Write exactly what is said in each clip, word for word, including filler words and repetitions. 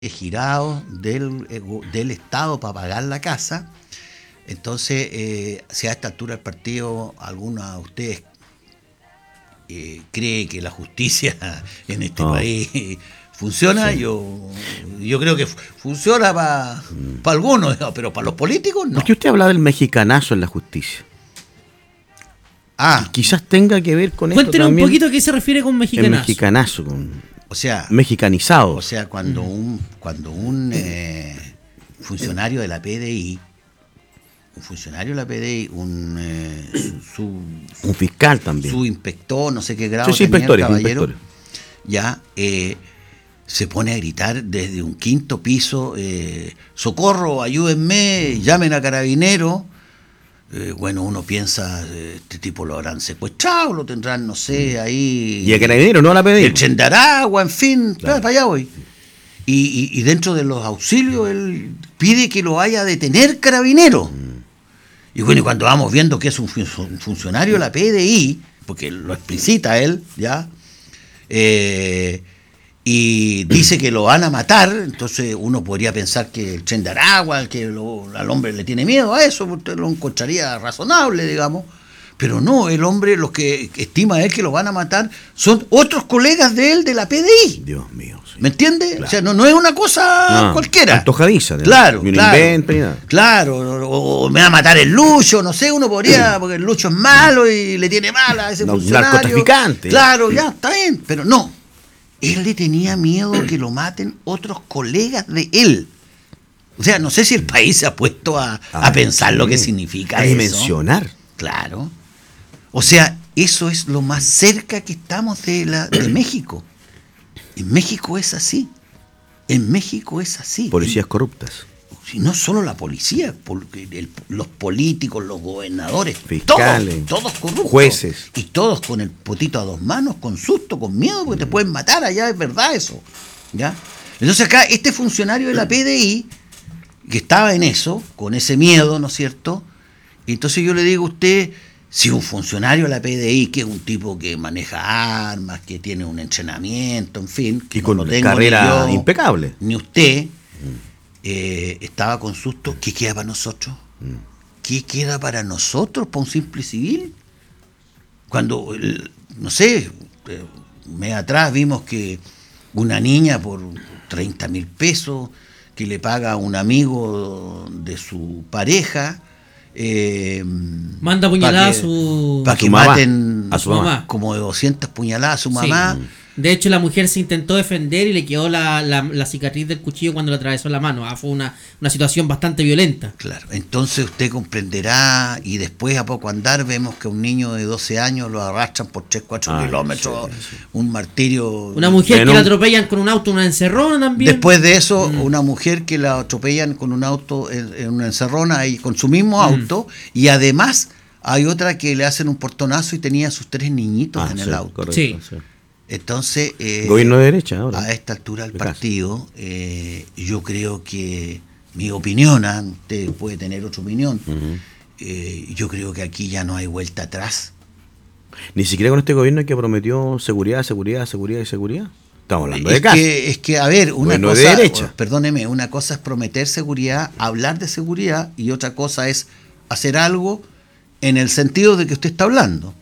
girados del, del Estado para pagar la casa. Entonces, eh, si a esta altura del partido alguna de ustedes eh, cree que la justicia en este No. país funciona, Sí. yo yo creo que funciona para Mm. pa algunos, pero para los políticos no. ¿Por qué usted habla del mexicanazo en la justicia? Ah, Quizás tenga que ver con esto Cuéntenos un también. poquito a qué se refiere con El mexicanazo. mexicanazo, con o sea, mexicanizado. o sea, cuando un cuando un eh, funcionario de la P D I, un funcionario de la P D I, un eh, su, Un fiscal también. su inspector, no sé qué grado Sí, sí, tenía el inspectores, caballero, inspectores. ya eh, se pone a gritar desde un quinto piso, eh, socorro, ayúdenme, llamen a carabineros. Eh, bueno, uno piensa, eh, este tipo lo habrán secuestrado, lo tendrán, no sé, ahí... Y a carabinero, no a la P D I. El Chendaragua, en fin, Claro. para allá voy. Y, y, y dentro de los auxilios, él pide que lo vaya a detener carabinero. Y bueno, y cuando vamos viendo que es un, fun- un funcionario de la P D I, porque lo explicita él, ¿ya? Eh, y dice que lo van a matar, entonces uno podría pensar que el Tren de Aragua, que lo- al hombre le tiene miedo a eso, usted lo encontraría razonable, digamos. Pero no, el hombre, los que estima él que lo van a matar, son otros colegas de él de la P D I. Dios mío. Sí. ¿Me entiende? Claro. O sea, no, no es una cosa No, cualquiera. antojadiza, ¿no? Claro, Ni un claro. invento, ni nada. Claro, o, o me va a matar el Lucho, no sé, uno podría, porque el Lucho es malo y le tiene mala a ese No, funcionario. narcotraficante. Claro, ya, está bien, pero no. Él le tenía miedo que lo maten otros colegas de él. O sea, no sé si el país se ha puesto a, a Ah, pensar sí. lo que significa A eso. dimensionar. Claro. O sea, eso es lo más cerca que estamos de, la, de México. En México es así. En México es así. Policías corruptas. Y no solo la policía, porque el- los políticos, los gobernadores, Fiscales, todos, todos corruptos. jueces. Y todos con el potito a dos manos, con susto, con miedo, porque te pueden matar allá, es verdad eso. ¿Ya? Entonces acá, este funcionario de la P D I, que estaba en eso, con ese miedo, ¿no es cierto? Y entonces yo le digo a usted, si un funcionario de la P D I, que es un tipo que maneja armas, que tiene un entrenamiento, en fin, que Y no con lo tengo carrera ni yo, impecable. ni usted, eh, estaba con susto, ¿qué queda para nosotros? ¿Qué queda para nosotros, para un simple civil? Cuando, el- no sé, eh, un mes atrás vimos que una niña por treinta mil pesos que le paga a un amigo de su pareja, eh, Manda puñalada pa' a que- su, pa' a que su mamá, maten a su mamá. como de doscientas puñaladas a su mamá. Sí. De hecho, la mujer se intentó defender y le quedó la, la, la cicatriz del cuchillo cuando le atravesó la mano. Ah, fue una, una situación bastante violenta. Claro, entonces usted comprenderá y después a poco andar vemos que un niño de doce años lo arrastran por tres, cuatro Ay, kilómetros, sí, sí. un martirio. Una mujer En que un- la atropellan con un auto, una encerrona también. Después de eso, una mujer que la atropellan con un auto en, en una encerrona ahí, con su mismo Mm. auto, y además hay otra que le hacen un portonazo y tenía a sus tres niñitos Ah, en sí, el auto. correcto, Sí. sí. Entonces, eh, Gobierno de derecha ahora. a esta altura del De casa. partido, eh, yo creo que mi opinión, ah, usted puede tener otra opinión, Ujú. eh, yo creo que aquí ya no hay vuelta atrás. Ni siquiera con este gobierno que prometió seguridad, seguridad, seguridad y seguridad. Estamos hablando de Es casa. que, es que, a ver, una Bueno, cosa, de derecha. perdóneme, una cosa es prometer seguridad, hablar de seguridad, y otra cosa es hacer algo en el sentido de que usted está hablando.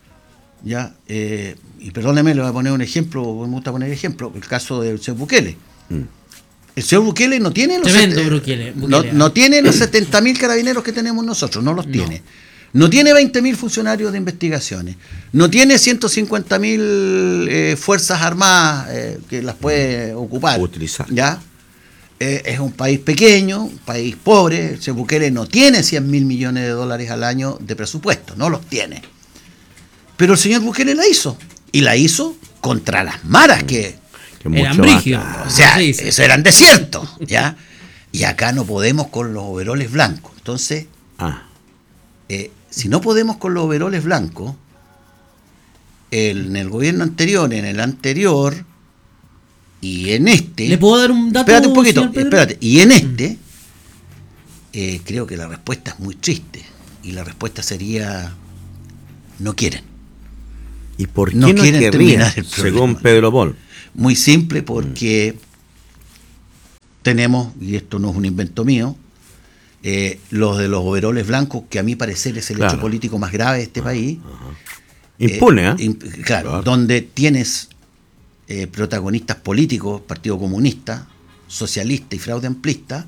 Ya, eh, y perdóneme, le voy a poner un ejemplo, me gusta poner ejemplo, el caso del señor Bukele. Mm. El señor Bukele no tiene los Tremendo set- Bukele, no, Bukele, no ah. tiene los setenta mil carabineros que tenemos nosotros, no los No. tiene. No tiene veinte mil funcionarios de investigaciones. No tiene ciento cincuenta mil eh, fuerzas armadas eh, que las puede ocupar. Utilizar. ¿Ya? Eh, es un país pequeño, un país pobre. El señor Bukele no tiene cien mil millones de dólares al año de presupuesto, no los tiene. Pero el señor Bukele la hizo. Y la hizo contra las maras que... Que mucho Eran más- brígidos. Ah, O sea, Así dice. eso eran desiertos, ¿ya? Y acá no podemos con los overoles blancos. Entonces, ah, eh, si no podemos con los overoles blancos, el- en el gobierno anterior, en el anterior y en este... ¿Le puedo dar un dato? Espérate un poquito, señor Pedro? espérate. Y en este, eh, creo que la respuesta es muy triste. Y la respuesta sería, no quieren. ¿y por qué No no, quieren querrían, terminar el problema. según Pedro Pol? Muy simple porque tenemos, y esto no es un invento mío, eh, los de los overoles blancos, que a mi parecer es el Claro. hecho político más grave de este país. Impune, ¿eh? Eh, imp- claro, Claro. donde tienes eh, protagonistas políticos, Partido Comunista, Socialista y Fraude Amplista,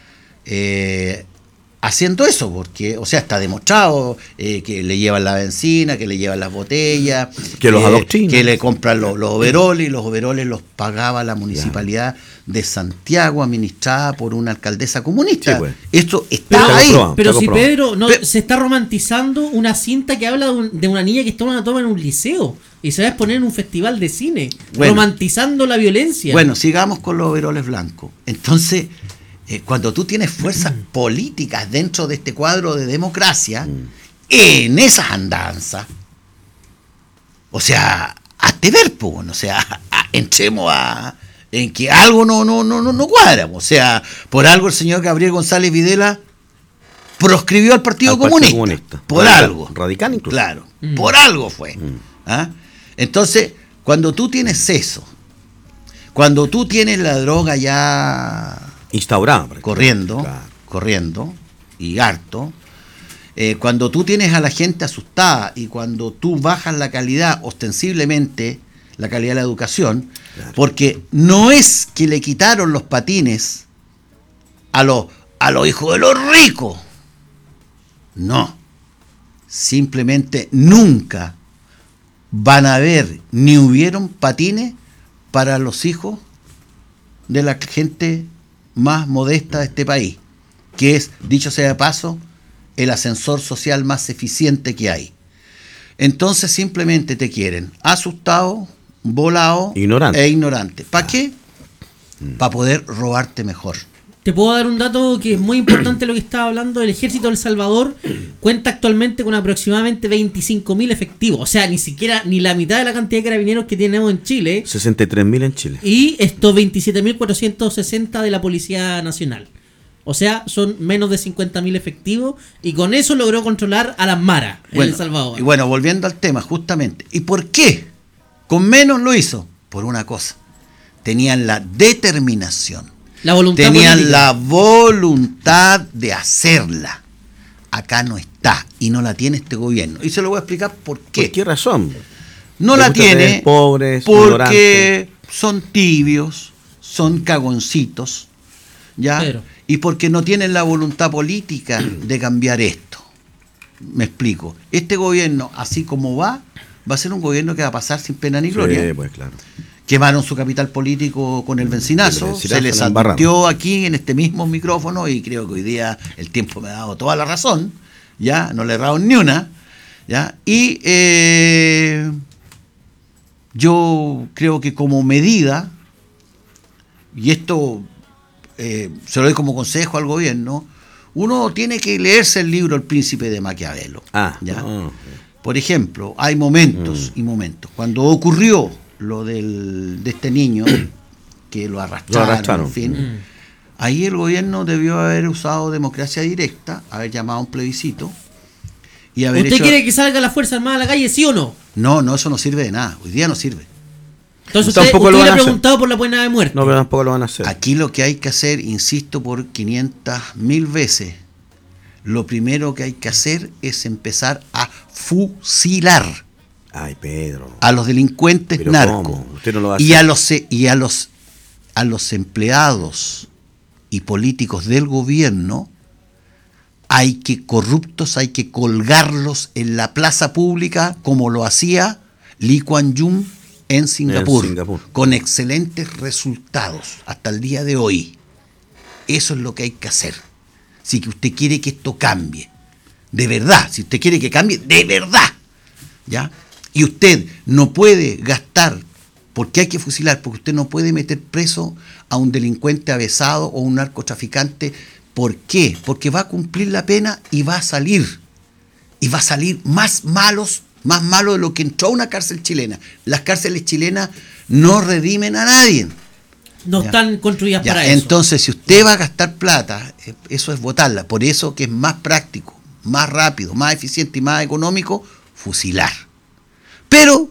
eh, haciendo eso, porque, o sea, está demostrado eh, que le llevan la benzina, que le llevan las botellas, Que los adoctrinan. que le compran los, los overoles, y los overoles los pagaba la municipalidad de Santiago, administrada por una alcaldesa comunista. Sí, pues. Esto está Pero, ahí. comprobado. pero está si comprobado. Pedro, no, Pe- se está romantizando una cinta que habla de, un- de una niña que está en una toma en un liceo y se va a exponer en un festival de cine, Bueno. romantizando la violencia. Bueno, sigamos con los overoles blancos. Entonces, eh, cuando tú tienes fuerzas políticas dentro de este cuadro de democracia, en esas andanzas, o sea, hazte ver, po, bueno, o sea, a- entremos a en que algo no, no, no, no, no cuadra. O sea, por algo el señor Gabriel González Videla proscribió al Partido, Al Partido Comunista, Comunista. por Radical, algo. radical incluso. Claro, Mm. por algo fue. ¿Ah? Entonces, cuando tú tienes eso, cuando tú tienes la droga ya Instaurada. por ejemplo. corriendo, Claro. corriendo y harto, eh, cuando tú tienes a la gente asustada y cuando tú bajas la calidad, ostensiblemente, la calidad de la educación, Claro. porque no es que le quitaron los patines a los, a los hijos de los ricos, no, simplemente nunca van a haber ni hubieron patines para los hijos de la gente más modesta de este país, que es, dicho sea de paso, el ascensor social más eficiente que hay. Entonces simplemente te quieren asustado, volado Ignorante. e ignorante. ¿Para qué? Para poder robarte mejor. Te puedo dar un dato que es muy importante lo que estaba hablando. El ejército de El Salvador cuenta actualmente con aproximadamente veinticinco mil efectivos. O sea, ni siquiera ni la mitad de la cantidad de carabineros que tenemos en Chile. sesenta y tres mil en Chile. Y estos veintisiete mil cuatrocientos sesenta de la Policía Nacional. O sea, son menos de cincuenta mil efectivos. Y con eso logró controlar a las maras en Bueno, El Salvador. y bueno, volviendo al tema, justamente. ¿Y por qué? Con menos lo hizo. Por una cosa. Tenían la determinación. La voluntad Tenían política. la voluntad de hacerla. Acá no está. Y no la tiene este gobierno. Y se lo voy a explicar por qué. ¿Por qué razón? No Le la gusta tiene tener pobres, porque ignorantes. son tibios, son cagoncitos, ¿ya? Pero. Y porque no tienen la voluntad política de cambiar esto. Me explico. Este gobierno, así como va, va a ser un gobierno que va a pasar sin pena ni gloria. Sí, pues claro. Quemaron su capital político con el bencinazo, El bencinazo se les en la embarrada. advirtió aquí en este mismo micrófono y creo que hoy día el tiempo me ha dado toda la razón, ya, no le he errado ni una, ya, y eh, yo creo que como medida, y esto eh, se lo doy como consejo al gobierno, uno tiene que leerse el libro El Príncipe de Maquiavelo. Ah, ¿ya? ah, Por ejemplo, hay momentos y momentos. Cuando ocurrió lo del, de este niño que lo arrastraron, Lo arrastraron. en fin, Mm. ahí el gobierno debió haber usado democracia directa, haber llamado a un plebiscito y haber ¿Usted hecho... quiere que salga la Fuerza Armada a la calle, sí o no? No, no, eso no sirve de nada. Hoy día no sirve. Entonces usted, Tampoco usted lo van le a ha hacer. preguntado por la pena de muerte. No, pero tampoco lo van a hacer. Aquí lo que hay que hacer, insisto por quinientas mil veces, lo primero que hay que hacer es empezar a fusilar Ay, Pedro. a los delincuentes Pero narcos ¿cómo? Usted no lo va a y hacer. a los y a los a los empleados y políticos del gobierno. Hay que corruptos, hay que colgarlos en la plaza pública como lo hacía Lee Kuan Yew en Singapur, En Singapur. con excelentes resultados hasta el día de hoy. Eso es lo que hay que hacer. Si que usted quiere que esto cambie, de verdad, si usted quiere que cambie, de verdad, ¿ya? Y usted no puede gastar, porque hay que fusilar, porque usted no puede meter preso a un delincuente avesado o un narcotraficante. ¿Por qué? Porque va a cumplir la pena y va a salir. Y va a salir más malos, más malo de lo que entró a una cárcel chilena. Las cárceles chilenas no redimen a nadie. No Ya. están construidas Ya, para eso. entonces, si usted va a gastar plata, eh, eso es botarla. Por eso que es más práctico, más rápido, más eficiente y más económico, fusilar. Pero,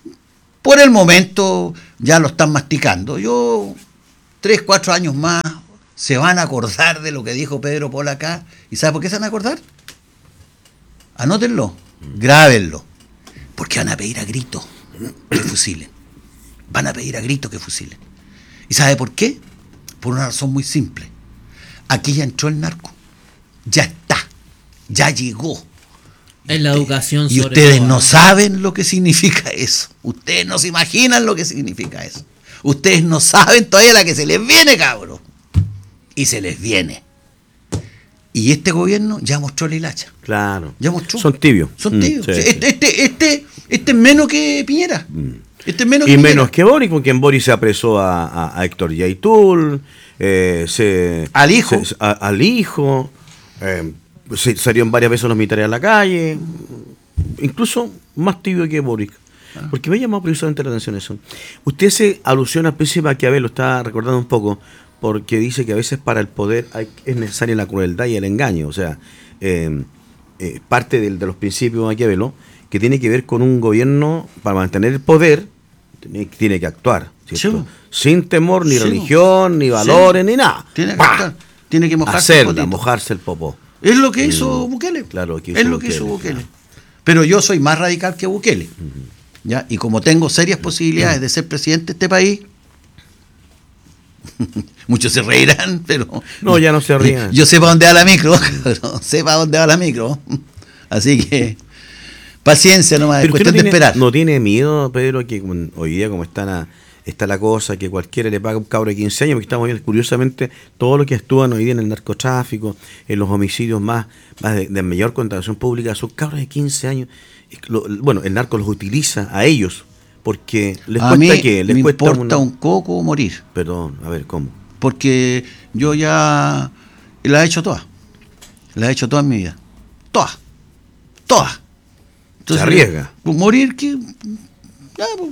por el momento, ya lo están masticando. Yo, tres, cuatro años más, se van a acordar de lo que dijo Pedro Pol acá. ¿Y sabe por qué se van a acordar? Anótenlo, grábenlo. Porque van a pedir a gritos que fusilen. Van a pedir a gritos que fusilen. ¿Y sabe por qué? Por una razón muy simple. Aquí ya entró el narco. Ya está. Ya llegó. En la educación, y sobre ustedes todo, no ¿no? saben lo que significa eso. Ustedes no se imaginan lo que significa eso. Ustedes no saben todavía la que se les viene, cabros. Y se les viene. Y este gobierno ya mostró la hilacha. Claro. Ya mostró. Son tibios. Son tibios. Mm, sí, este, este, este, este es menos que Piñera. Mm. Este es menos Y que menos Piñera. que Boris, con quien Boris se apresó a, a, a Héctor Yaitul, eh, se, Al hijo. se- a- al hijo, eh, se, salieron varias veces los militares a la calle, incluso más tibio que Boris. Porque me ha llamado precisamente la atención eso. Usted se alusiona al príncipe Maquiavelo, está recordando un poco, porque dice que a veces para el poder hay, es necesaria la crueldad y el engaño. O sea, eh, eh, parte del- de los principios de Maquiavelo, que tiene que ver con un gobierno, para mantener el poder, tiene, tiene que actuar, ¿cierto? Sí. Sin temor, ni Sí. religión, ni valores, ni nada. Tiene que, ¡Pah! actuar. Tiene que mojarse el Hacerla, potito. mojarse el popó. Es lo que hizo Bukele. Claro, que hizo es lo que Bukele, hizo Bukele. claro. Pero yo soy más radical que Bukele. ¿Ya? Y como tengo serias posibilidades de ser presidente de este país, muchos se reirán, pero... No, ya no se rían. Yo sé para dónde va la micro, cabrón, sé para dónde va la micro. Así que, paciencia nomás, es Pero usted cuestión no tiene, de esperar. no tiene miedo, Pedro, que como hoy día como está la, está la cosa, que cualquiera le paga un cabro de quince años, porque estamos viendo curiosamente todo lo que actúan hoy día en el narcotráfico, en los homicidios más, más de, de mayor contaminación pública, son cabros de quince años. Y lo- bueno, el narco los utiliza a ellos, porque les A cuesta mí que les me cuesta importa una- un coco morir, Perdón, a ver, ¿cómo? porque yo ya la he hecho todas. La he hecho toda en mi vida. Todas. Todas. Se arriesga. Pues, morir, que ya, pues,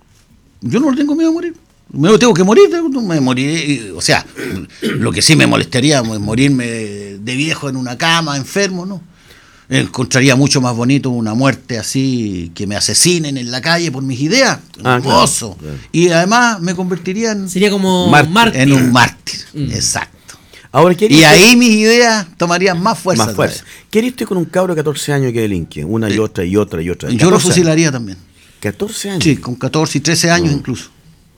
yo no le tengo miedo a morir. Me tengo que morir, tengo- me moriré. O sea, lo que sí me molestaría es morirme de viejo en una cama, enfermo, ¿no? Encontraría mucho más bonito una muerte así, que me asesinen en la calle por mis ideas. Ah, Hermoso. claro, claro. Y además me convertiría en, Sería como Mártir. Mártir. en un mártir. Mm. Exacto. Ahora, ¿qué Y haría usted- ahí mis ideas tomarían más fuerza. más fuerza? ¿Qué haría usted con un cabro de catorce años que delinque? Una y otra y otra y otra. todavía. Yo lo catorce fusilaría también. años. catorce años. Sí, con catorce y trece años Mm. incluso.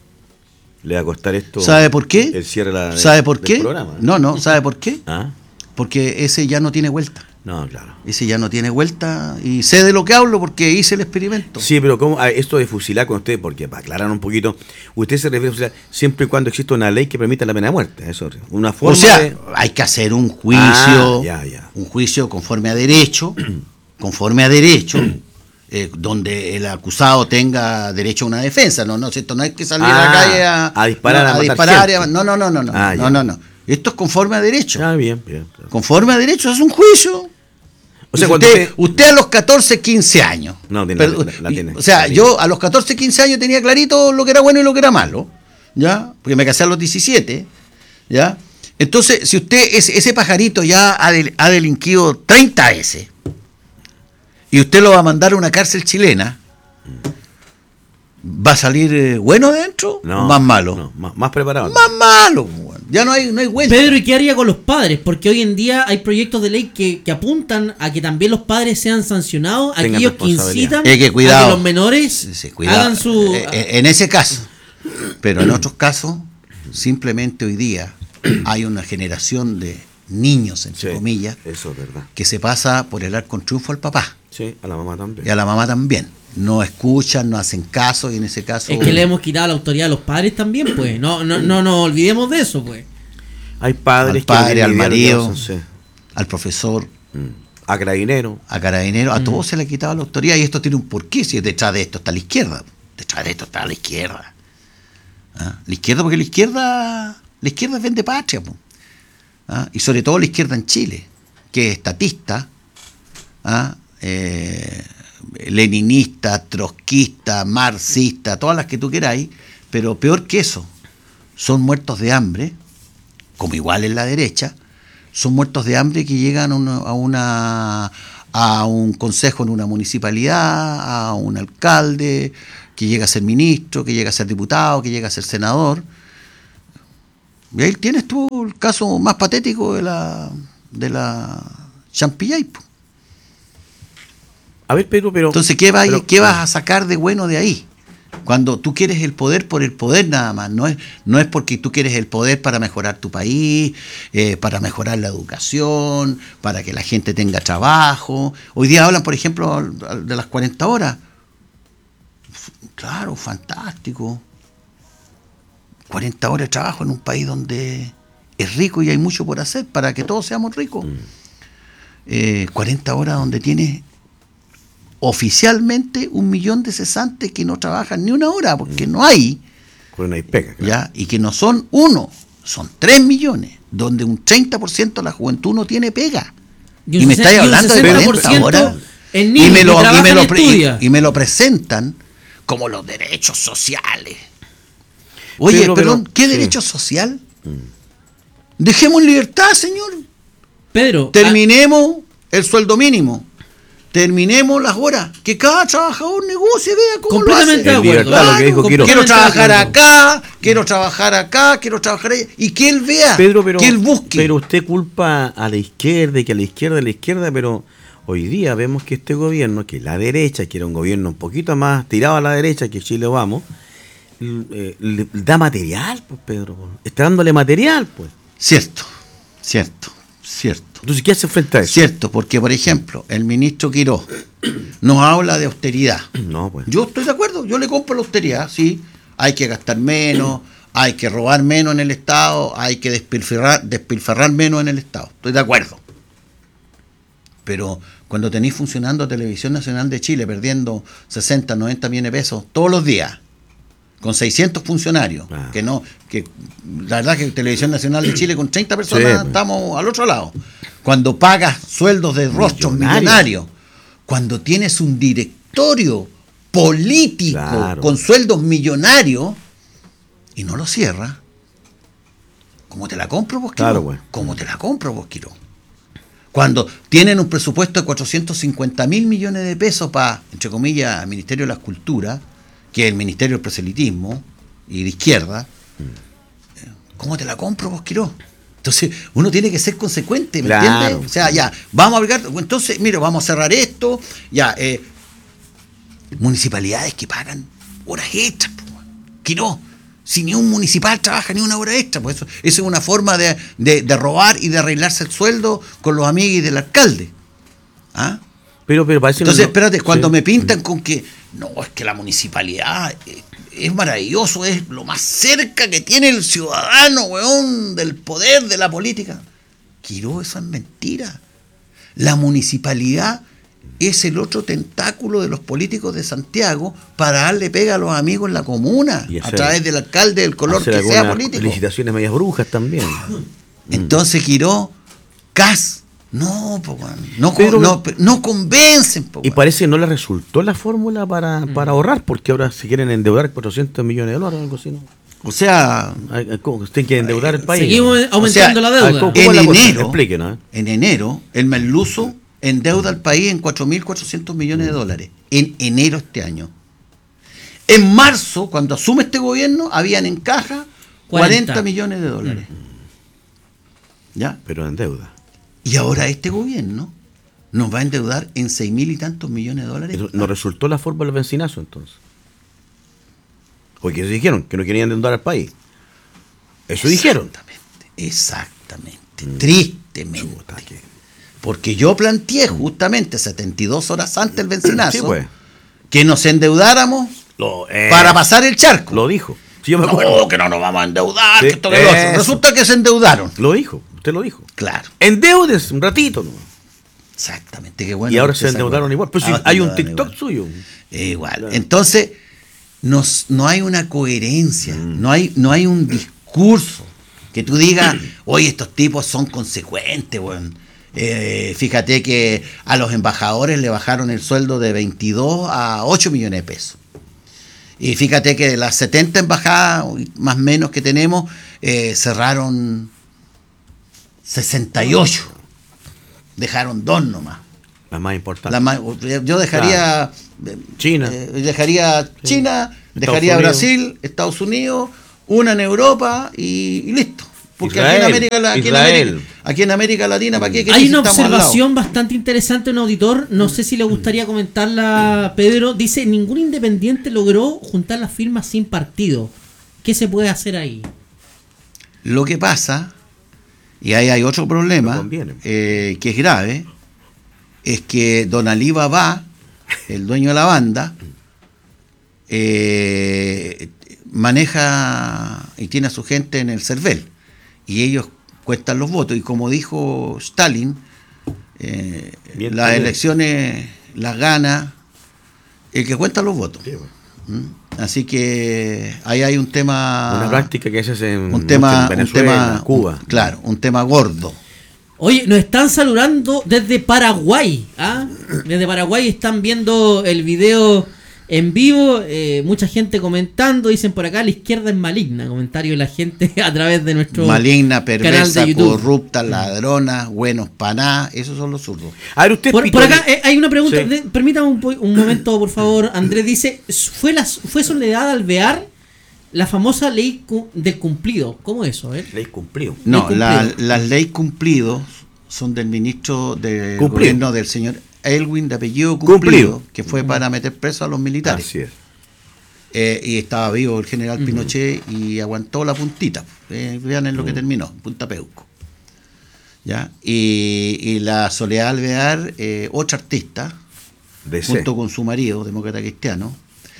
Le va a costar esto. ¿Sabe por qué? El cierre de la- ¿Sabe por del qué? programa. No, no, ¿sabe por qué? ¿Ah? Porque ese ya no tiene vuelta. No, claro. Ese ya no tiene vuelta y sé de lo que hablo porque hice el experimento. Sí, pero ¿cómo? Ah, esto de fusilar con usted, porque para aclarar un poquito, usted se refiere a fusilar siempre y cuando exista una ley que permita la pena de muerte. Eso, una forma O sea, de... hay que hacer un juicio, Ah, ya, ya. un juicio conforme a derecho, conforme a derecho, eh, donde el acusado tenga derecho a una defensa. No, no, esto no hay que salir a la Ah, calle a, a disparar, no, a matar disparar y a- gente. no, no, no, no, no, Ah, no, ya. no, no. Esto es conforme a derecho. Ah, bien, bien. claro. Conforme a derecho es un juicio. O sea, Usted, cuando usted... usted a los catorce, quince años. No, tiene- Perdón, la- la tiene, o sea, la tiene. yo a los catorce, quince años tenía clarito lo que era bueno y lo que era malo. ¿Ya? Porque me casé a los diecisiete. ¿Ya? Entonces, si usted, ese, ese pajarito ya ha, del- ha delinquido treinta veces y usted lo va a mandar a una cárcel chilena, ¿va a salir eh, bueno de dentro No, o más malo? no, más, más preparado. Más malo. Bueno. Ya no hay, no hay vuelta. Pedro, ¿y qué haría con los padres? Porque hoy en día hay proyectos de ley que, que apuntan a que también los padres sean sancionados, Tengan aquellos que responsabilidad. incitan Eh, que a cuidado. que los menores Sí, sí, cuidado. hagan su... Eh, eh, en ese caso. Pero en otros casos, simplemente hoy día hay una generación de niños, entre Sí, comillas, eso es verdad. que se pasa por el arco en triunfo al papá Sí, a la mamá también. y a la mamá también. No escuchan, no hacen caso y en ese caso... Es que le hemos quitado la autoridad a los padres también, pues. No, no, no nos olvidemos de eso, pues. Hay padres al padre, que al viven marido, nerviosos, sí. al profesor, Mm. A carabinero. a carabineros, Mm. a todos se le ha quitado la autoridad y esto tiene un porqué, si detrás de esto está la izquierda. Detrás de esto está la izquierda. ¿Ah? La izquierda, porque la izquierda, la izquierda es vende patria, po. ¿Ah? Y sobre todo la izquierda en Chile, que es estatista, ¿ah? eh, leninista, trotskista, marxista, todas las que tú queráis, pero peor que eso, son muertos de hambre, como igual en la derecha, son muertos de hambre que llegan a una, a una a un consejo en una municipalidad, a un alcalde, que llega a ser ministro, que llega a ser diputado, que llega a ser senador, Y ahí tienes tú el caso más patético de la de la Champillay. Po. A ver, Pedro, pero... Entonces, ¿qué, va, pero, ¿qué vas a sacar de bueno de ahí? Cuando tú quieres el poder por el poder nada más, no es, no es porque tú quieres el poder para mejorar tu país, eh, para mejorar la educación, para que la gente tenga trabajo. Hoy día hablan, por ejemplo, de las cuarenta horas. Claro, fantástico. cuarenta horas de trabajo en un país donde es rico y hay mucho por hacer para que todos seamos ricos. Mm. Eh, cuarenta horas donde tienes oficialmente un millón de cesantes que no trabajan ni una hora porque mm. no hay. Pues no hay pega, claro. ¿Ya? Y que no son uno, son tres millones, donde un treinta por ciento de la juventud no tiene pega. Y, y me estáis hablando de cuarenta horas en y, me lo, y, me lo pre, y, y me lo presentan como los derechos sociales. Oye, pero, perdón, pero, ¿qué sí. derecho social? Mm. Dejemos en libertad, señor. Pedro. Terminemos ah, el sueldo mínimo. Terminemos las horas. Que cada trabajador negocie, vea cómo lo hace. De acuerdo. Claro, lo que dijo Quiero. quiero trabajar acá, quiero trabajar acá, quiero trabajar allá. Y que él vea, Pedro, pero, que él busque. Pero usted culpa a la izquierda y que a la izquierda, a la izquierda, pero hoy día vemos que este gobierno, que la derecha, que era un gobierno un poquito más tirado a la derecha que Chile Vamos, le, le da material, pues, Pedro. Está dándole material, pues. Cierto, cierto, cierto. Entonces, ¿qué hace frente a eso? Cierto, porque, por ejemplo, el ministro Quirós nos habla de austeridad. No, pues. Yo estoy de acuerdo, yo le compro la austeridad, sí. Hay que gastar menos, hay que robar menos en el Estado, hay que despilfarrar, despilfarrar menos en el Estado. Estoy de acuerdo. Pero cuando tenéis funcionando Televisión Nacional de Chile perdiendo sesenta, noventa millones de pesos todos los días, con seiscientos funcionarios, ah. que no, que la verdad que Televisión Nacional de Chile con treinta personas sí, estamos al otro lado. Cuando pagas sueldos de rostros millonarios, millonarios, cuando tienes un directorio político claro. con sueldos millonarios y no lo cierras, ¿cómo te la compro vos, Quirós? Claro, güey. ¿Cómo te la compro vos, Quirós? Cuando tienen un presupuesto de cuatrocientos cincuenta mil millones de pesos para, entre comillas, el Ministerio de la Cultura, que es el Ministerio del Proselitismo y de izquierda, ¿cómo te la compro vos, Quirós? Entonces, uno tiene que ser consecuente, ¿me claro. entiendes? O sea, ya, vamos a aplicar, entonces, mira, vamos a cerrar esto, ya, eh, municipalidades que pagan horas extras, pues, Quirós. Si ni un municipal trabaja ni una hora extra, pues eso, eso es una forma de, de, de robar y de arreglarse el sueldo con los amigos del alcalde. ¿Ah? Pero, pero parece Entonces, no, espérate, cuando sí. me pintan con que no, es que la municipalidad es, es maravilloso, es lo más cerca que tiene el ciudadano, weón, del poder, de la política. Quirós, eso es mentira. La municipalidad es el otro tentáculo de los políticos de Santiago para darle pega a los amigos en la comuna, hacer, a través del alcalde, del color que sea político. Licitaciones medias brujas también. Entonces, Quirós, Cas, no, po, no, Pero, no, no convencen. Po, y parece que no le resultó la fórmula para, mm. para ahorrar, porque ahora se quieren endeudar cuatrocientos millones de dólares o algo así, ¿no? O sea, ¿cómo usted quiere endeudar el país? Seguimos aumentando o sea, la deuda. ¿cómo, cómo en, enero, explíquenos, ¿eh? en enero, el Merluzo endeuda al país en cuatro mil cuatrocientos millones de dólares. En enero este año. En marzo, cuando asume este gobierno, habían en caja cuarenta, cuarenta millones de dólares. Mm. ¿Ya? Pero en deuda. Y ahora este gobierno nos va a endeudar en seis mil y tantos millones de dólares. ¿No resultó la forma del benzinazo entonces? Porque eso dijeron, que no querían endeudar al país. Eso dijeron. Exactamente, exactamente. Mm. Tristemente. Chuta, que... Porque yo planteé justamente setenta y dos horas antes del benzinazo sí, pues. que nos endeudáramos lo, eh, para pasar el charco. Lo dijo. Sí, yo me no, acuerdo. que no nos vamos a endeudar. Sí, que esto que lo otro. Resulta que se endeudaron. Lo dijo, usted lo dijo. Claro. Endeudes un ratito, ¿no? Exactamente, qué bueno. Y ahora se endeudaron igual. Pero si hay un TikTok igual. suyo. Eh, igual. Claro. Entonces, nos, no hay una coherencia, mm. no hay, no hay un discurso que tú digas, oye, estos tipos son consecuentes, weón. Eh, fíjate que a los embajadores le bajaron el sueldo de veintidós a ocho millones de pesos. Y fíjate que de las setenta embajadas, más o menos que tenemos, eh, cerraron sesenta y ocho. Dejaron dos nomás. Las más importantes. La más, yo dejaría claro. China. Eh, dejaría China, sí. dejaría Brasil, Estados Unidos, una en Europa y, y listo. Porque Israel, aquí, en América, la- aquí, en Israel. América, aquí en América Latina, ¿para qué Hay querés una si estamos al lado? observación bastante interesante, un auditor, no sé si le gustaría comentarla, Pedro. Dice, ningún independiente logró juntar las firmas sin partido. ¿Qué se puede hacer ahí? Lo que pasa, y ahí hay otro No problema, conviene. eh, que es grave, es que Don Ali Baba, el dueño de la banda, eh, maneja y tiene a su gente en el CERVEL, y ellos cuentan los votos, y como dijo Stalin, eh, Bien, las bien. elecciones las gana el que cuenta los votos. Sí, bueno. ¿Mm? Así que ahí hay un tema... Una práctica que se hace en, un tema, en Venezuela, un tema, Cuba. un- claro, un tema gordo. Oye, nos están saludando desde Paraguay. ¿Ah? Desde Paraguay están viendo el video en vivo. Eh, mucha gente comentando. Dicen por acá, la izquierda es maligna. Comentario de la gente a través de nuestro Maligna, canal perversa, de YouTube. corrupta, ladrona, buenos para nada, esos son los zurdos. A ver, usted Por, es por pitoni- acá eh, hay una pregunta. Sí. de- permítame un, po- un momento, por favor. Andrés dice: ¿Fue, la, ¿Fue Soledad Alvear la famosa ley cu- del cumplido? ¿Cómo eso? Eh? Ley cumplido. No, Ley la- cumplido. las leyes cumplidos son del ministro del Cumplido. gobierno del señor Elwin, de apellido cumplido, Cumplido. que fue para meter preso a los militares. Así es. Eh, y estaba vivo el general Pinochet y aguantó la puntita. Eh, vean en lo que terminó, Punta Peuco. ¿Ya? Y, y la Soledad Alvear, eh, otra artista, De C. junto con su marido, demócrata cristiano,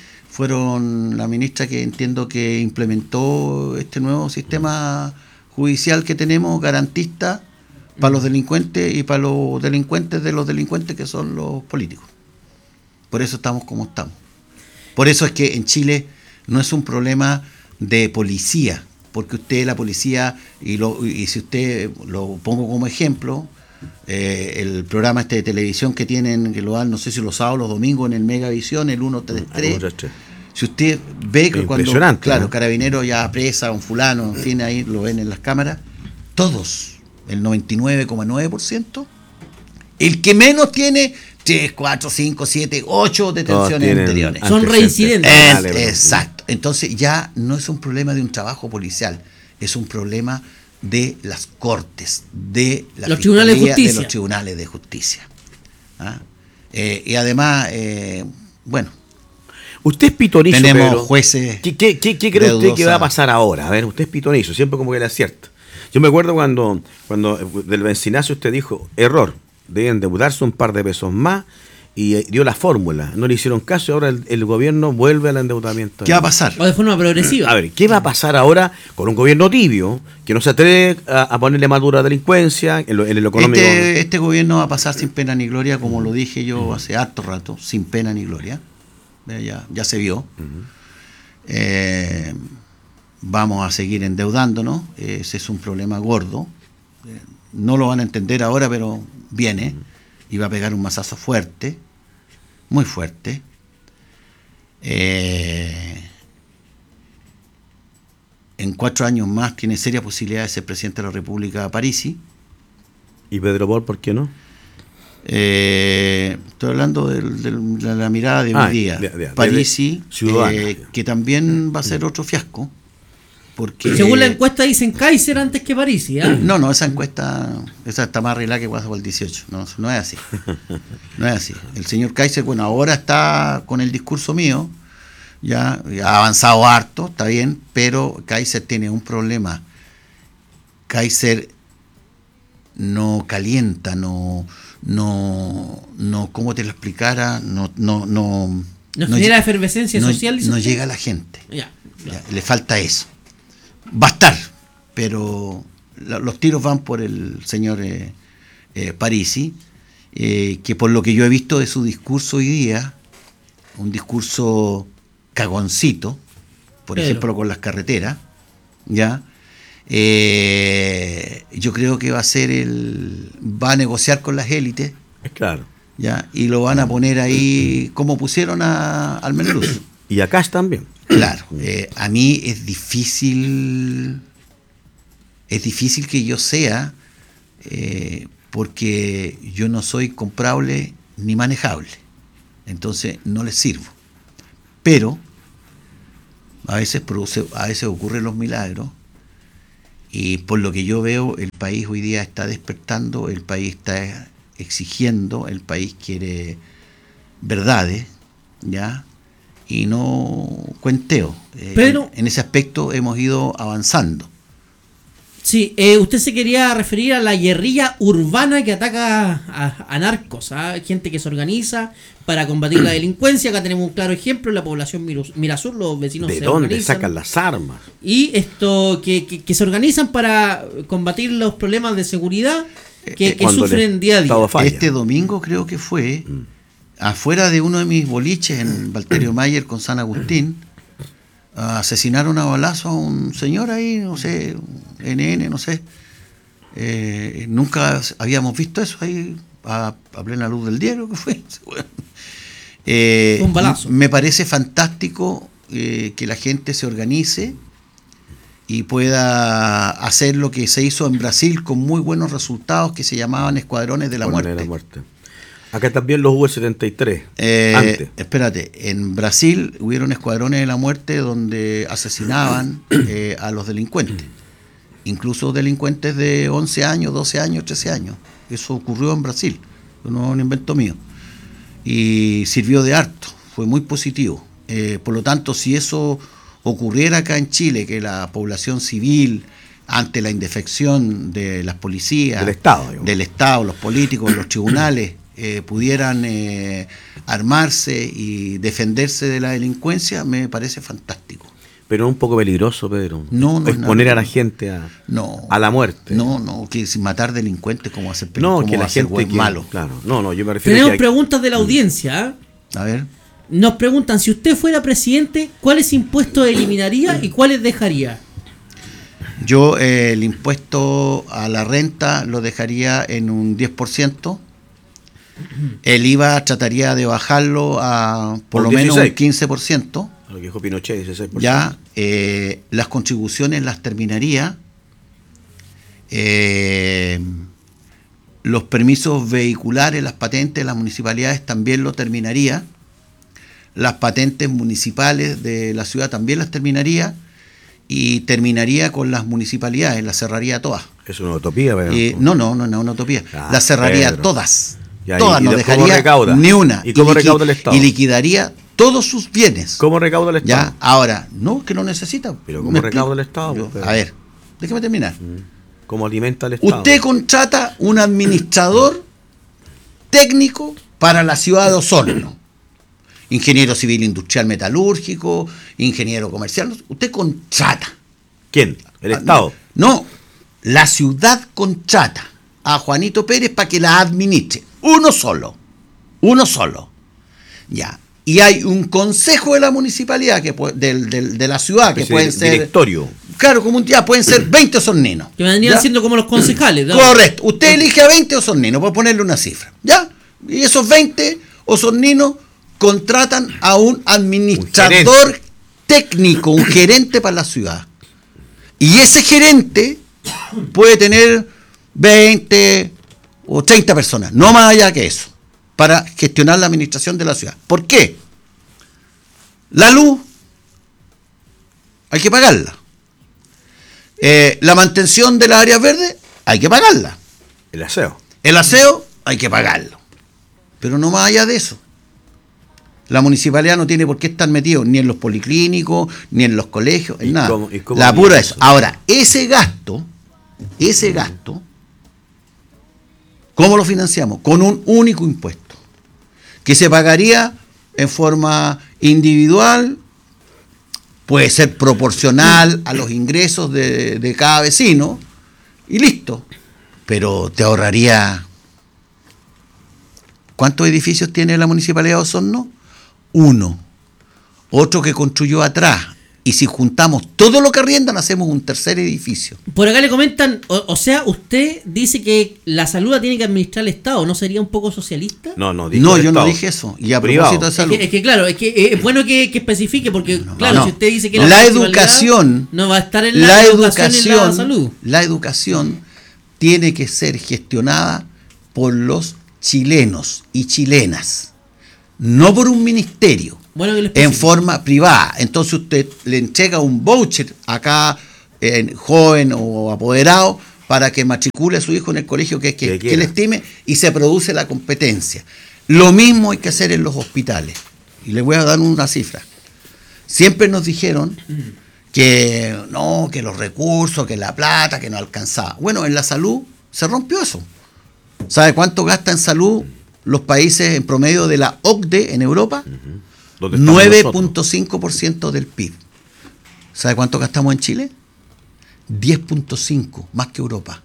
fueron la ministra que entiendo que implementó este nuevo sistema judicial que tenemos, garantista para los delincuentes y para los delincuentes de los delincuentes que son los políticos. Por eso estamos como estamos. Por eso es que en Chile no es un problema de policía, porque usted la policía, y, lo, y si usted lo pongo como ejemplo, eh, el programa este de televisión que tienen, que lo dan, no sé si los sábados o los domingos en el Megavisión, el ciento treinta y tres, uno, tres, tres. si usted ve que cuando, Impresionante, claro, ¿no? Carabinero ya apresa a un fulano, en fin, ahí lo ven en las cámaras, todos, el noventa y nueve coma nueve por ciento, el que menos tiene tres, cuatro, cinco, siete, ocho detenciones tienen anteriores. Son antecedentes reincidentes. Eh, penales, ¿no? exacto. Entonces ya no es un problema de un trabajo policial, es un problema de las cortes, de la Los tribunales de fiscalía, justicia. los tribunales de justicia. ¿Ah? Eh, y además, eh, bueno, Usted es pitonizo, tenemos Pedro. jueces. ¿Qué, qué, qué- qué cree de usted que va a dudosa- pasar ahora? A ver, usted es pitonizo, siempre como que le acierta. Yo me acuerdo cuando, cuando eh, del Bencinacio usted dijo, error, deben endeudarse un par de pesos más, y eh, dio la fórmula. No le hicieron caso y ahora el, el gobierno vuelve al endeudamiento. ¿Qué va a pasar? O de forma progresiva. A ver, ¿qué va a pasar ahora con un gobierno tibio que no se atreve a, a ponerle más dura delincuencia en lo, en lo económico? Este, este gobierno va a pasar sin pena ni gloria, como lo dije yo hace harto rato, sin pena ni gloria. Eh, Ya, ya se vio. Eh, vamos a seguir endeudándonos. Ese es un problema gordo. Eh, no lo van a entender ahora, pero viene y va a pegar un mazazo fuerte, muy fuerte. Eh, en cuatro años más tiene seria posibilidad de ser presidente de la República Parisi. ¿Y Pedro Pol, por qué no? Eh, estoy hablando del- del- de la mirada de Ah, hoy día. de- de- de- Parisi, ciudadana. eh, que también va a ser otro fiasco. Porque, Según la encuesta dicen Kaiser antes que Parisi. ¿Ah? No, no, esa encuesta esa está más arreglada que pasa por el dieciocho. No, no es así. No es así. El señor Kaiser, bueno, ahora está con el discurso mío, ya, ya ha avanzado harto, está bien, pero Kaiser tiene un problema. Kaiser no calienta, no, no, no, ¿cómo te lo explicara? No, no, no, ¿No genera lle- efervescencia no- social? dice No usted? llega a la gente. Ya, Ya, ya. le falta eso. Va a estar, pero la- los tiros van por el señor eh, eh, Parisi, eh, que por lo que yo he visto de su discurso hoy día, un discurso cagoncito, por Pedro. ejemplo con las carreteras, ya, eh, yo creo que va a ser el, va a negociar con las élites, Es claro. ya, y lo van a poner ahí como pusieron a, al Meneluz. Y acá también. Claro, eh, a mí es difícil, es difícil que yo sea, eh, porque yo no soy comprable ni manejable, entonces no les sirvo. Pero a veces produce, a veces ocurren los milagros Y por lo que yo veo, el país hoy día está despertando, el país está exigiendo, el país quiere verdades, ¿ya? Y no cuenteo. Eh, Pero, en ese aspecto hemos ido avanzando. Sí, eh, usted se quería referir a la guerrilla urbana que ataca a, a narcos, a gente que se organiza para combatir la delincuencia. Acá tenemos un claro ejemplo, la población Miros- Mirasur, los vecinos ¿De se dónde organizan. sacan las armas? Y esto, que, que, que se organizan para combatir los problemas de seguridad que, que Cuando el sufren día a día. Estado falla. Este domingo creo que fue, Mm. afuera de uno de mis boliches en Valterio Mayer con San Agustín, asesinaron a balazo a un señor ahí, no sé, N N, no sé. Eh, nunca habíamos visto eso ahí a, a plena luz del día, creo que fue. Eh, Un balazo. Me parece fantástico eh, que la gente se organice y pueda hacer lo que se hizo en Brasil con muy buenos resultados, que se llamaban escuadrones de la Escuadrones muerte. de la muerte. Acá también los U setenta y tres. Eh, antes. espérate, en Brasil hubieron escuadrones de la muerte donde asesinaban eh, a los delincuentes, incluso delincuentes de once años, doce años, trece años. Eso ocurrió en Brasil, no es un invento mío. Y sirvió de harto, fue muy positivo. Eh, por lo tanto, si eso ocurriera acá en Chile, que la población civil, ante la indefección de las policías, Del Estado, digamos. del Estado, los políticos, los tribunales, eh, pudieran eh, armarse y defenderse de la delincuencia, me parece fantástico. Pero es un poco peligroso, Pedro. No, no es Exponer nada. a la gente a, No, a la muerte. No, no, que sin matar delincuentes como hacer No, como que la hacer gente buen que, malo. Claro, no, no, yo me refiero Tenemos a que hay- preguntas de la audiencia. ¿eh? A ver, Nos preguntan, si usted fuera presidente, ¿cuáles impuestos eliminaría y cuáles dejaría? yo eh, el impuesto a la renta lo dejaría en un diez por ciento. El I V A trataría de bajarlo a por Un lo menos un dieciséis. quince por ciento. lo que dijo Pinochet, dieciséis por ciento. Ya eh, las contribuciones las terminaría. Eh, los permisos vehiculares, las patentes, las municipalidades también lo terminaría. Las patentes municipales de la ciudad también las terminaría. Y terminaría con las municipalidades, las cerraría todas. Es una utopía, Pedro. Eh, no, no, no, no es una utopía. Ah, las cerraría Pedro. todas. Ya, todas, y- y no de- ¿cómo dejaría recauda? ni una. ¿Y cómo liqui- recauda el Estado? Y liquidaría todos sus bienes. ¿Cómo recauda el Estado? Ya, ahora, no, que no necesita. Pero ¿cómo ¿Me recauda explico? el Estado, Yo- Pedro? a ver, déjame terminar. ¿Cómo alimenta el Estado? Usted contrata un administrador técnico para la ciudad de Osorno. Ingeniero civil industrial metalúrgico, ingeniero comercial. Usted contrata. ¿Quién? ¿El Ah, Estado? No, la ciudad contrata a Juanito Pérez para que la administre. Uno solo. Uno solo. Ya. Y hay un consejo de la municipalidad, que puede- del, del- de la ciudad, que Ese pueden ser. directorio. Claro, como un día pueden ser veinte osorninos. Que vendrían ¿Ya? siendo como los concejales. ¿no? Correcto. Usted elige a veinte osorninos, por ponerle una cifra. ¿Ya? Y esos veinte osorninos contratan a un administrador técnico, un gerente para la ciudad. Y ese gerente puede tener veinte o treinta personas, no más allá que eso, para gestionar la administración de la ciudad. ¿Por qué? La luz hay que pagarla. Eh, la mantención de las áreas verdes hay que pagarla. El aseo. El aseo hay que pagarlo. Pero no más allá de eso. La municipalidad no tiene por qué estar metido ni en los policlínicos, ni en los colegios, en ¿Y nada. cómo- y cómo La mide pura eso? es. Ahora, ese gasto, ese gasto, ¿cómo lo financiamos? Con un único impuesto, que se pagaría en forma individual, puede ser proporcional a los ingresos de, de cada vecino, y listo. Pero te ahorraría... ¿Cuántos edificios tiene la Municipalidad de Osorno? Uno. Otro que construyó atrás. Y si juntamos todo lo que arriendan, hacemos un tercer edificio. Por acá le comentan, o, o sea, usted dice que la salud la tiene que administrar el Estado, ¿no sería un poco socialista? No, no, dijo No, el yo no Estado. dije eso. Y a Privado. propósito de Es salud. que, es que claro, es que eh, es bueno que, que especifique, porque claro, no. si usted dice que La municipalidad educación, no va a estar en la, La educación, y en la educación, salud. la educación tiene que ser gestionada por los chilenos y chilenas, no por un ministerio, Bueno, que lo en especifique. forma privada. Entonces usted le entrega un voucher a cada eh, joven o apoderado para que matricule a su hijo en el colegio que, que, que él estime y se produce la competencia. Lo mismo hay que hacer en los hospitales. Y les voy a dar una cifra. Siempre nos dijeron que no, que los recursos, que la plata, que no alcanzaba. Bueno, en la salud se rompió eso. ¿Sabe cuánto gasta en salud los países en promedio de la O C D E en Europa? Uh-huh. nueve punto cinco por ciento del P I B. ¿Sabe cuánto gastamos en Chile? diez punto cinco, más que Europa.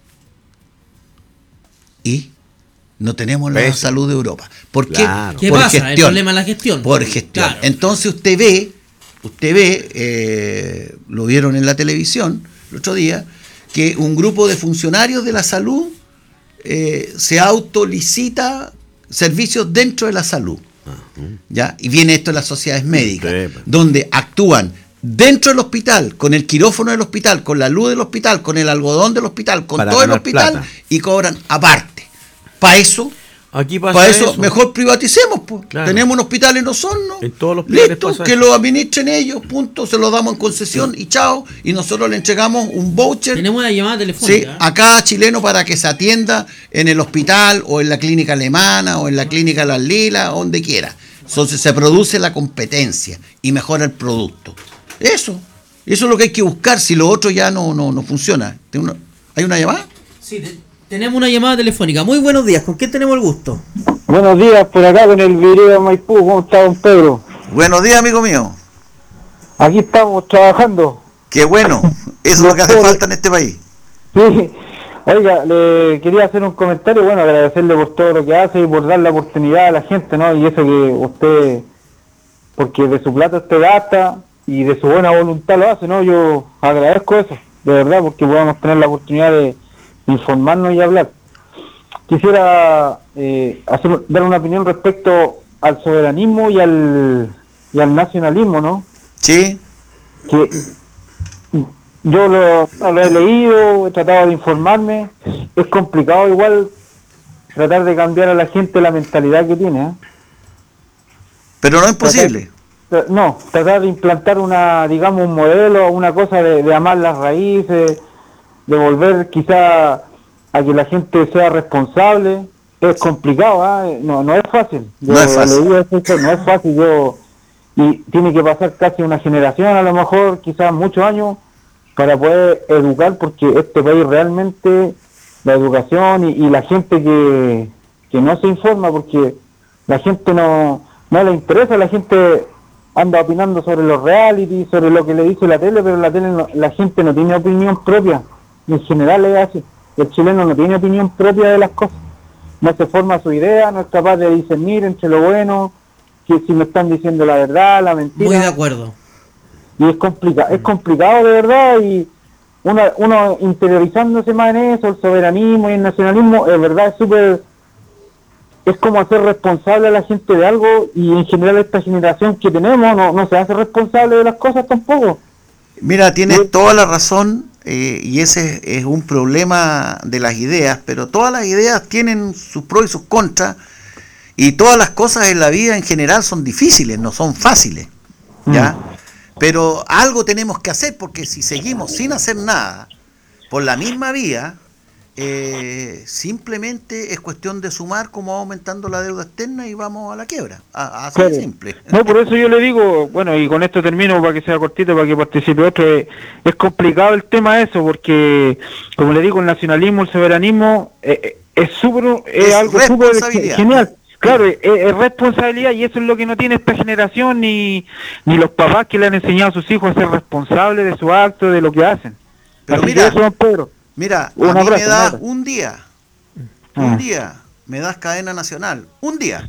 Y no tenemos la Pesa. salud de Europa. ¿Por Claro. qué? ¿Qué Por pasa? gestión. El problema es la gestión. Por gestión. Claro. Entonces usted ve, usted ve, eh, lo vieron en la televisión el otro día, que un grupo de funcionarios de la salud eh, se autolicita servicios dentro de la salud. Uh-huh. ¿Ya? Y viene esto de las sociedades médicas, Sí, pues. donde actúan dentro del hospital, con el quirófano del hospital, con la luz del hospital, con el algodón del hospital, con Para todo el ganar hospital, plata. y cobran aparte. Para eso, Aquí pasa para eso, eso. mejor privaticemos. Pues. Claro. Tenemos un hospital en Osorno. En todos los hospitales Listo, pasa que eso. lo administren ellos, punto, se lo damos en concesión y chao. Y nosotros le entregamos un voucher. Tenemos una llamada Sí, telefónica. a cada chileno para que se atienda en el hospital o en la clínica alemana o en la clínica Las Lilas, donde quiera. Entonces se produce la competencia y mejora el producto. Eso, eso es lo que hay que buscar si lo otro ya no, no, no funciona. ¿Hay una, ¿Hay una llamada? Sí, te- tenemos una llamada telefónica. Muy buenos días. ¿Con quién tenemos el gusto? Buenos días, por acá con el video Maipú. ¿Cómo está, don Pedro? Buenos días, amigo mío. Aquí estamos trabajando. Qué bueno. Eso es lo que hace falta en este país. Sí. Oiga, le quería hacer un comentario, bueno, agradecerle por todo lo que hace y por dar la oportunidad a la gente, ¿no? Y eso que usted, porque de su plata usted gasta y de su buena voluntad lo hace, ¿no? Yo agradezco eso, de verdad, porque podamos tener la oportunidad de informarnos y hablar. Quisiera eh, hacer, dar una opinión respecto al soberanismo y al, y al nacionalismo, ¿no? Sí. Que yo lo, lo he leído, he tratado de informarme, es complicado igual tratar de cambiar a la gente la mentalidad que tiene, ¿eh? Pero no es posible. Tratar- no, tratar de implantar una, digamos, un modelo, una cosa de, de amar las raíces, de volver quizá a que la gente sea responsable, es complicado, ¿eh? no, no es fácil. Yo No es fácil. leí eso, no es fácil, yo, y tiene que pasar casi una generación, a lo mejor, quizás muchos años, para poder educar, porque este país realmente, la educación y, y la gente que, que no se informa, porque la gente no, no le interesa, la gente anda opinando sobre los reality, sobre lo que le dice la tele, pero la tele no- la gente no tiene opinión propia, en general es así, el chileno no tiene opinión propia de las cosas, no se forma su idea, no es capaz de discernir entre lo bueno, que si me están diciendo la verdad, la mentira. Muy de acuerdo. Y es complicado, es complicado de verdad, y uno, uno interiorizándose más en eso, el soberanismo y el nacionalismo, es verdad, es súper, es como hacer responsable a la gente de algo, y en general esta generación que tenemos no, no se hace responsable de las cosas tampoco. Mira, tienes Sí. toda la razón, eh, y ese es, es un problema de las ideas, pero todas las ideas tienen sus pros y sus contras, y todas las cosas en la vida en general son difíciles, no son fáciles, ¿ya? Pero algo tenemos que hacer, porque si seguimos sin hacer nada, por la misma vía, eh, simplemente es cuestión de sumar como va aumentando la deuda externa y vamos a la quiebra, a- así de Claro. simple. No, por eso yo le digo, bueno, y con esto termino para que sea cortito, para que participe otro, es, es complicado el tema eso, porque, como le digo, el nacionalismo, el soberanismo, eh, eh, es súper, es, Es algo súper responsabilidad. genial. Claro, es, es responsabilidad, y eso es lo que no tiene esta generación, ni, ni los papás que le han enseñado a sus hijos a ser responsables de su acto, de lo que hacen. Pero Así mira, que eso, don Pedro. Mira, Un a mí abrazo, me un das abrazo. un día, Ah. un día, me das cadena nacional, un día,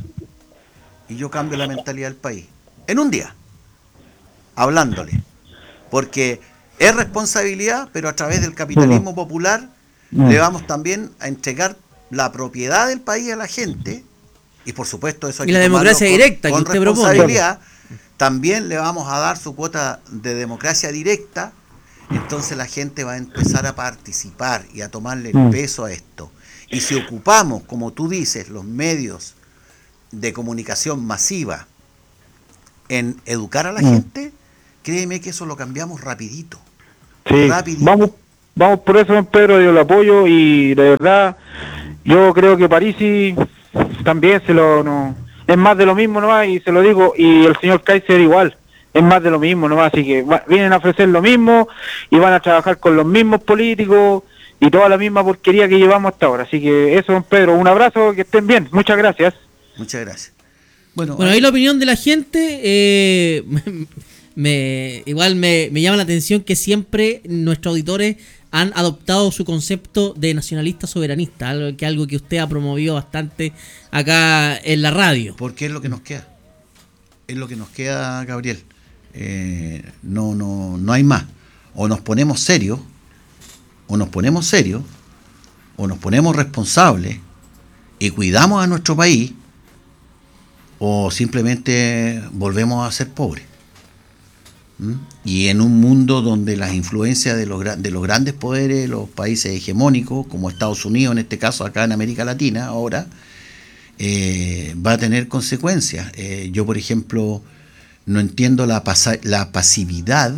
y yo cambio la mentalidad del país, en un día, hablándole, porque es responsabilidad, pero a través del capitalismo popular Mm. le vamos también a entregar la propiedad del país a la gente, y por supuesto eso hay Y que la tomarlo democracia con- directa que con usted propone. responsabilidad. También le vamos a dar su cuota de democracia directa, entonces la gente va a empezar a participar y a tomarle el Mm. peso a esto. Y si ocupamos, como tú dices, los medios de comunicación masiva en educar a la Mm. gente, créeme que eso lo cambiamos rapidito. Sí, Rápido. vamos, vamos por eso, don Pedro, yo lo apoyo y de verdad, yo creo que Parisi también se lo, no, es más de lo mismo nomás y se lo digo, y el señor Kaiser igual, es más de lo mismo nomás, así que va, vienen a ofrecer lo mismo y van a trabajar con los mismos políticos y toda la misma porquería que llevamos hasta ahora, así que eso, don Pedro, un abrazo, que estén bien, muchas gracias. Muchas gracias. Bueno, Bueno, ahí la opinión de la gente, eh, me, igual me, me llama la atención que siempre nuestros auditores han adoptado su concepto de nacionalista soberanista, algo que algo que usted ha promovido bastante acá en la radio. porque es lo que nos queda. Es lo que nos queda, Gabriel. Eh, no, no, no hay más. O nos ponemos serios, o nos ponemos serios, o nos ponemos responsables y cuidamos a nuestro país, o simplemente volvemos a ser pobres. ¿Mm? Y en un mundo donde las influencias de los, de los grandes poderes, los países hegemónicos, como Estados Unidos, en este caso acá en América Latina, ahora, eh, va a tener consecuencias. Eh, yo, por ejemplo, no entiendo la, pasa, la pasividad,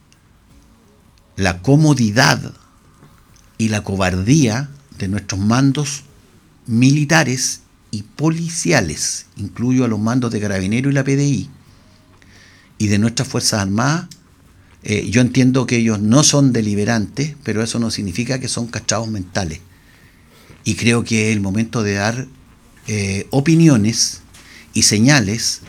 la comodidad y la cobardía de nuestros mandos militares y policiales, incluyo a los mandos de Carabineros y la P D I, y de nuestras Fuerzas Armadas. Eh, yo entiendo que ellos no son deliberantes, pero eso no significa que son castrados mentales. Y creo que es el momento de dar eh, opiniones y señales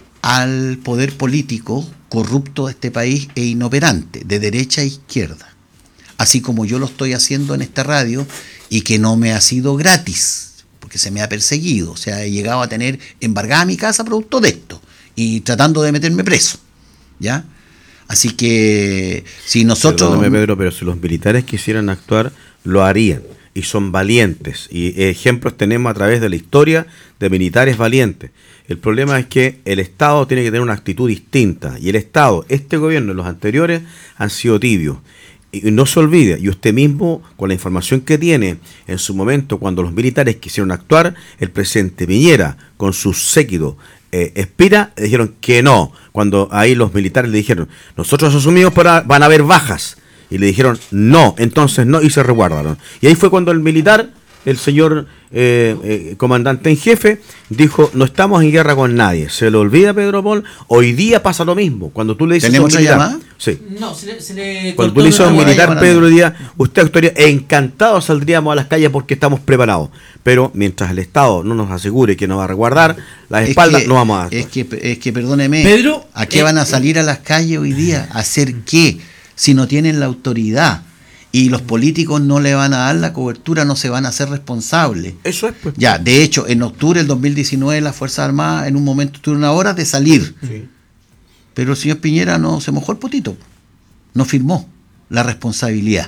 al poder político corrupto de este país e inoperante, de derecha a izquierda. Así como yo lo estoy haciendo en esta radio y que no me ha sido gratis, porque se me ha perseguido. O sea, he llegado a tener embargada mi casa producto de esto y tratando de meterme preso, ¿ya? Así que si nosotros... Perdóname, Pedro, pero si los militares quisieran actuar, lo harían. Y son valientes. Y ejemplos tenemos a través de la historia de militares valientes. El problema es que el Estado tiene que tener una actitud distinta. Y el Estado, este gobierno y los anteriores, han sido tibios. Y no se olvide, y usted mismo, con la información que tiene, en su momento, cuando los militares quisieron actuar, el presidente Piñera, con su séquito, eh, Espira, le dijeron que no. Cuando ahí los militares le dijeron, nosotros asumimos, para, van a haber bajas. Y le dijeron, no, entonces no, y se resguardaron. Y ahí fue cuando el militar, el señor eh, eh, comandante en jefe, dijo, no estamos en guerra con nadie. Se le olvida, Pedro Paul, hoy día pasa lo mismo. Cuando tú le dices a un militar, llamada? Sí. No, se le, se le Cuando cortó tú le dices a un una- militar, llamada. Pedro, hoy día, usted actuaría, encantado saldríamos a las calles porque estamos preparados. Pero mientras el Estado no nos asegure que nos va a resguardar las Es espaldas, que- no vamos a actuar. Es que, es que perdóneme, Pedro, ¿a qué eh, van a salir a las calles hoy día? ¿A hacer qué? Si no tienen la autoridad y los políticos no le van a dar la cobertura, no se van a hacer responsables. Eso es, pues. Ya, de hecho, en octubre del dos mil diecinueve las Fuerzas Armadas en un momento tuvieron una hora de salir. Sí. Pero el señor Piñera no se mojó el potito, no firmó la responsabilidad.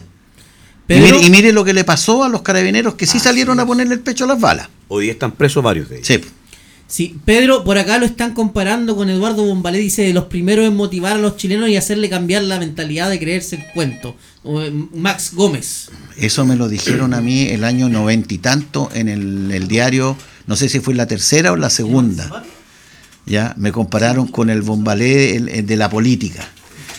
Y Pedro- mire, y mire lo que le pasó a los carabineros que sí salieron a ponerle el pecho a las balas. Hoy día están presos varios de ellos. Sí. Sí, Pedro, por acá lo están comparando con Eduardo Bombalé, dice de los primeros en motivar a los chilenos y hacerle cambiar la mentalidad de creerse el cuento. O, eh, Max Gómez. Eso me lo dijeron a mí el año noventa y tanto en el, el diario, no sé si fue la tercera o la segunda. Ya, me compararon con el Bombalé el- el de la política.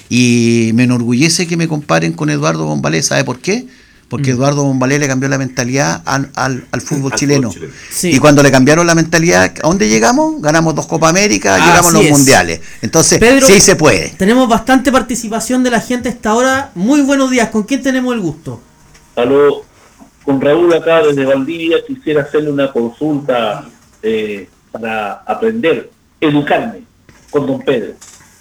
Y me enorgullece que me comparen con Eduardo Bombalé, ¿sabe por qué? Porque Eduardo Bombalé le cambió la mentalidad al, al, al fútbol Al chileno. fútbol chileno. Sí. Y cuando le cambiaron la mentalidad, ¿a dónde llegamos? Ganamos dos Copa América, Así llegamos a los es. mundiales. Entonces, Pedro, sí se puede. Tenemos bastante participación de la gente hasta ahora. Muy buenos días. ¿Con quién tenemos el gusto? Aló, con Raúl acá desde Valdivia, quisiera hacerle una consulta eh, para aprender, educarme con don Pedro.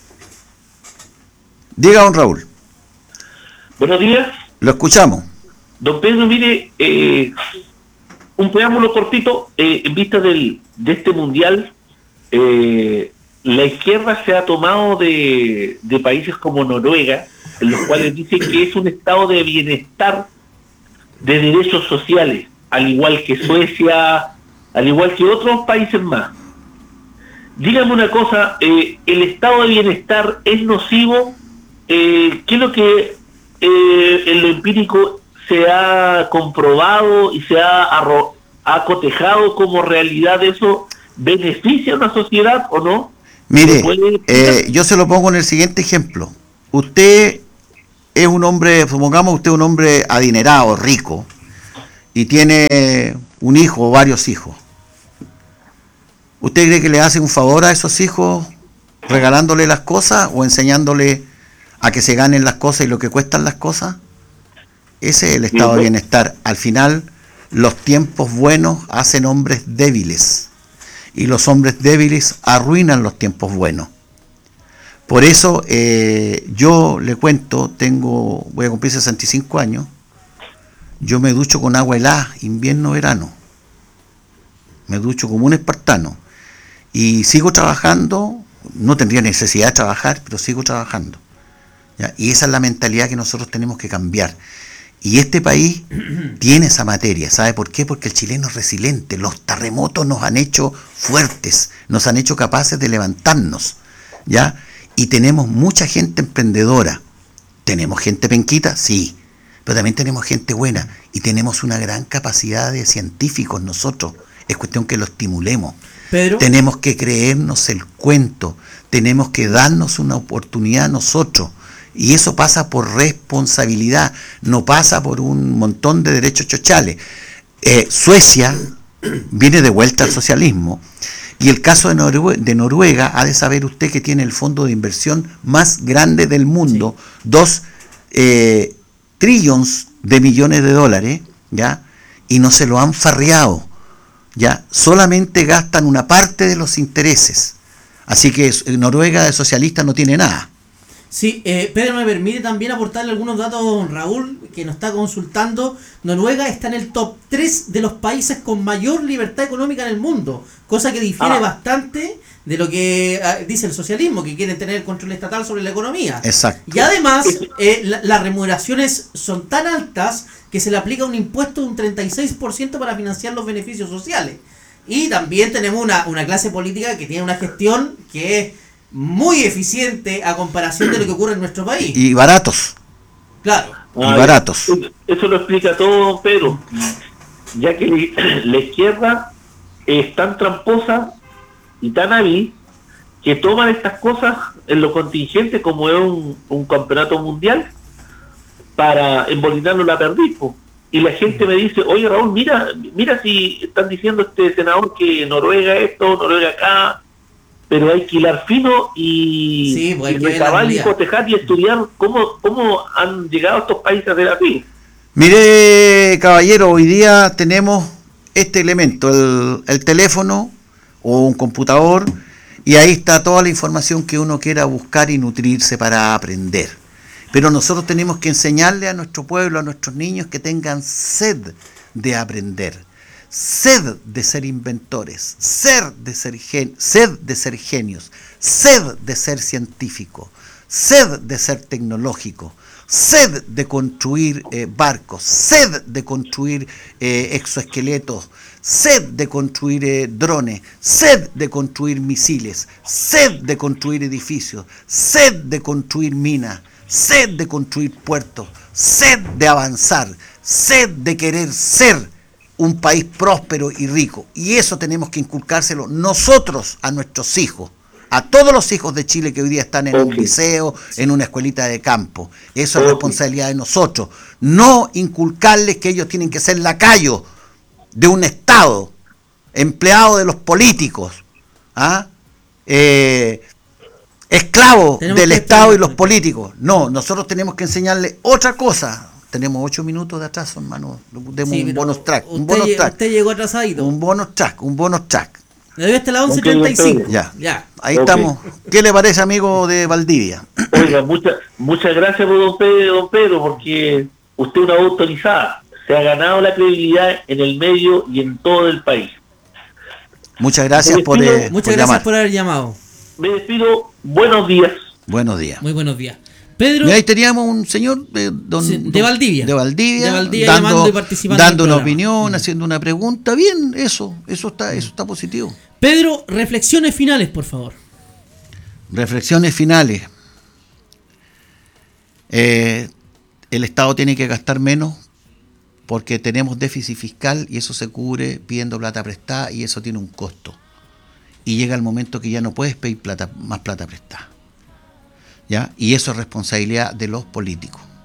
Diga, don Raúl, Buenos días, lo escuchamos. don Pedro, mire, eh, un preámbulo cortito, eh, en vista del, de este mundial, eh, la izquierda se ha tomado de, de países como Noruega, en los cuales dicen que es un estado de bienestar de derechos sociales, al igual que Suecia, al igual que otros países más. Dígame una cosa, eh, ¿el estado de bienestar es nocivo? Eh, ¿Qué es lo que eh, en lo empírico se ha comprobado y se ha, arro- ha cotejado como realidad? ¿Eso beneficia a una sociedad o no? Mire, ¿Se puede explicar? eh, yo se lo pongo en el siguiente ejemplo. Usted es un hombre, supongamos usted un hombre adinerado, rico, y tiene un hijo o varios hijos. ¿Usted cree que le hace un favor a esos hijos regalándole las cosas o enseñándole a que se ganen las cosas y lo que cuestan las cosas? Ese es el estado de bienestar. Al final, los tiempos buenos hacen hombres débiles y los hombres débiles arruinan los tiempos buenos. Por eso eh, yo le cuento, tengo, voy a cumplir sesenta y cinco años, yo me ducho con agua helada, invierno, verano. Me ducho como un espartano. Y sigo trabajando, no tendría necesidad de trabajar, pero sigo trabajando. ¿Ya? Y esa es la mentalidad que nosotros tenemos que cambiar. Y este país tiene esa materia. ¿Sabe por qué? Porque el chileno es resiliente. Los terremotos nos han hecho fuertes, nos han hecho capaces de levantarnos. ¿Ya? Y tenemos mucha gente emprendedora. ¿Tenemos gente penquita? Sí. Pero también tenemos gente buena. Y tenemos una gran capacidad de científicos nosotros. Es cuestión que lo estimulemos. Pedro. Tenemos que creernos el cuento, tenemos que darnos una oportunidad nosotros, y eso pasa por responsabilidad, no pasa por un montón de derechos chochales. Eh, Suecia viene de vuelta al socialismo, y el caso de, Norue- de Noruega, ha de saber usted que tiene el fondo de inversión más grande del mundo, sí. dos eh, trillones de millones de dólares, ¿ya? Y no se lo han farreado. Ya solamente gastan una parte de los intereses. Así que Noruega de socialista no tiene nada. Sí, eh, Pedro, me permite también aportarle algunos datos, Raúl, que nos está consultando. Noruega está en el top tres de los países con mayor libertad económica en el mundo, cosa que difiere ah. bastante de lo que uh, dice el socialismo, que quieren tener el control estatal sobre la economía. Exacto. Y además, eh, la, las remuneraciones son tan altas que se le aplica un impuesto de un treinta y seis por ciento para financiar los beneficios sociales. Y también tenemos una, una clase política que tiene una gestión que es muy eficiente a comparación de lo que ocurre en nuestro país. Y baratos. Claro. Y ah, baratos. Eso lo explica todo, Pedro. Ya que la izquierda es tan tramposa y tan hábil que toman estas cosas en lo contingente, como es un, un campeonato mundial, para embolinarlo la perdiz. Y la gente me dice, oye Raúl, mira, mira si están diciendo este senador que Noruega esto, Noruega acá, pero hay que hilar fino y, sí, pues y recabar y cotejar y estudiar cómo, cómo han llegado estos países de la P I. Mire, caballero, hoy día tenemos este elemento, el, el teléfono o un computador, y ahí está toda la información que uno quiera buscar y nutrirse para aprender. Pero nosotros tenemos que enseñarle a nuestro pueblo, a nuestros niños, que tengan sed de aprender, sed de ser inventores, sed de ser, gen- sed de ser genios, sed de ser científico, sed de ser tecnológico, sed de construir eh, barcos, sed de construir eh, exoesqueletos, sed de construir eh, drones, sed de construir misiles, sed de construir edificios, sed de construir minas, sed de construir puertos, sed de avanzar, sed de querer ser un país próspero y rico. Y eso tenemos que inculcárselo nosotros a nuestros hijos, a todos los hijos de Chile que hoy día están en okay. un liceo, en una escuelita de campo. Eso okay. es responsabilidad de nosotros. No inculcarles que ellos tienen que ser lacayos de un Estado, empleados de los políticos, ¿ah? eh, esclavos del Estado y los políticos. No, nosotros tenemos que enseñarles otra cosa. Tenemos ocho minutos de atraso, hermano. Demos sí, un bonus track. Usted, un bonus track. Usted llegó atrasadito. Un bonus track, un bonus track. Debe estar la once treinta y cinco. Okay, ya, ya. Ahí okay. estamos. ¿Qué le parece, amigo de Valdivia? Oiga, muchas muchas gracias por don Pedro, don Pedro, porque usted es una voz autorizada. Se ha ganado la credibilidad en el medio y en todo el país. Muchas gracias por, eh, Muchas por gracias llamar. por haber llamado. Me despido. Buenos días. Buenos días. Muy buenos días. Pedro. Y ahí teníamos un señor de, don, sí, de Valdivia. De Valdivia, de Valdivia dando, llamando y participando dando en el una programa. opinión, mm. haciendo una pregunta. Bien, eso, eso está, eso está positivo. Pedro, reflexiones finales, por favor. Reflexiones finales. Eh, el Estado tiene que gastar menos porque tenemos déficit fiscal y eso se cubre pidiendo plata prestada y eso tiene un costo. Y llega el momento que ya no puedes pedir plata, más plata prestada. ¿Ya? Y eso es responsabilidad de los políticos.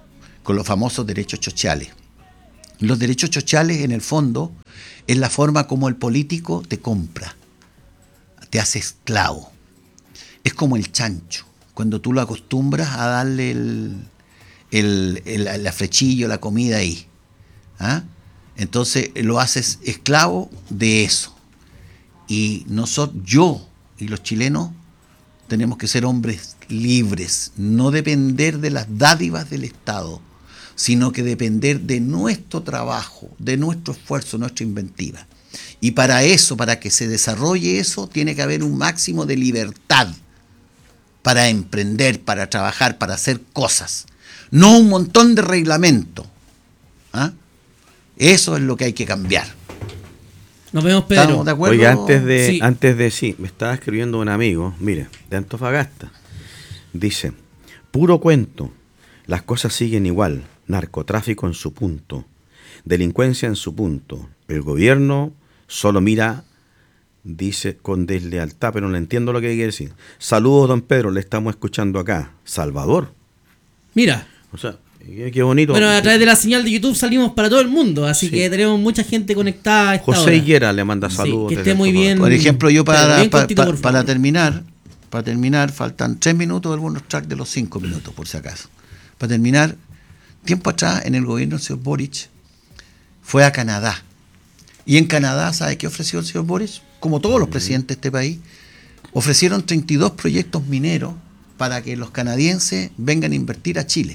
con los famosos derechos sociales. Los derechos sociales, en el fondo, es la forma como el político te compra, te hace esclavo. Es como el chancho, cuando tú lo acostumbras a darle el, el, el, la flechillo, la comida ahí. ¿Ah? Entonces lo haces esclavo de eso. Y nosotros, yo y los chilenos, tenemos que ser hombres libres, no depender de las dádivas del Estado, sino que depender de nuestro trabajo, de nuestro esfuerzo, nuestra inventiva. Y para eso, para que se desarrolle eso, tiene que haber un máximo de libertad para emprender, para trabajar, para hacer cosas. No un montón de reglamento. ¿Ah? Eso es lo que hay que cambiar. Nos vemos, Pedro. ¿Estamos de acuerdo? Oye, antes de, Sí. antes de sí, me estaba escribiendo un amigo, mire, de Antofagasta. Dice, puro cuento, las cosas siguen igual, narcotráfico en su punto, delincuencia en su punto. El gobierno solo mira, dice con deslealtad, pero no entiendo lo que quiere decir. Saludos, don Pedro, le estamos escuchando acá. Salvador. Mira. O sea, qué, qué bonito. Bueno, a través de la señal de YouTube salimos para todo el mundo, así Sí. que tenemos mucha gente conectada a esta José hora. Higuera le manda Sí, saludos. que desde esté muy Antofagasta. bien. Por ejemplo, yo Pero para, bien pa- cortito, pa- por favor. para terminar, para terminar, faltan tres minutos del bonus track de los cinco minutos, por si acaso. Para terminar, tiempo atrás, en el gobierno del señor Boric, fue a Canadá. Y en Canadá, ¿sabe qué ofreció el señor Boric? Como todos los presidentes de este país, ofrecieron treinta y dos proyectos mineros para que los canadienses vengan a invertir a Chile.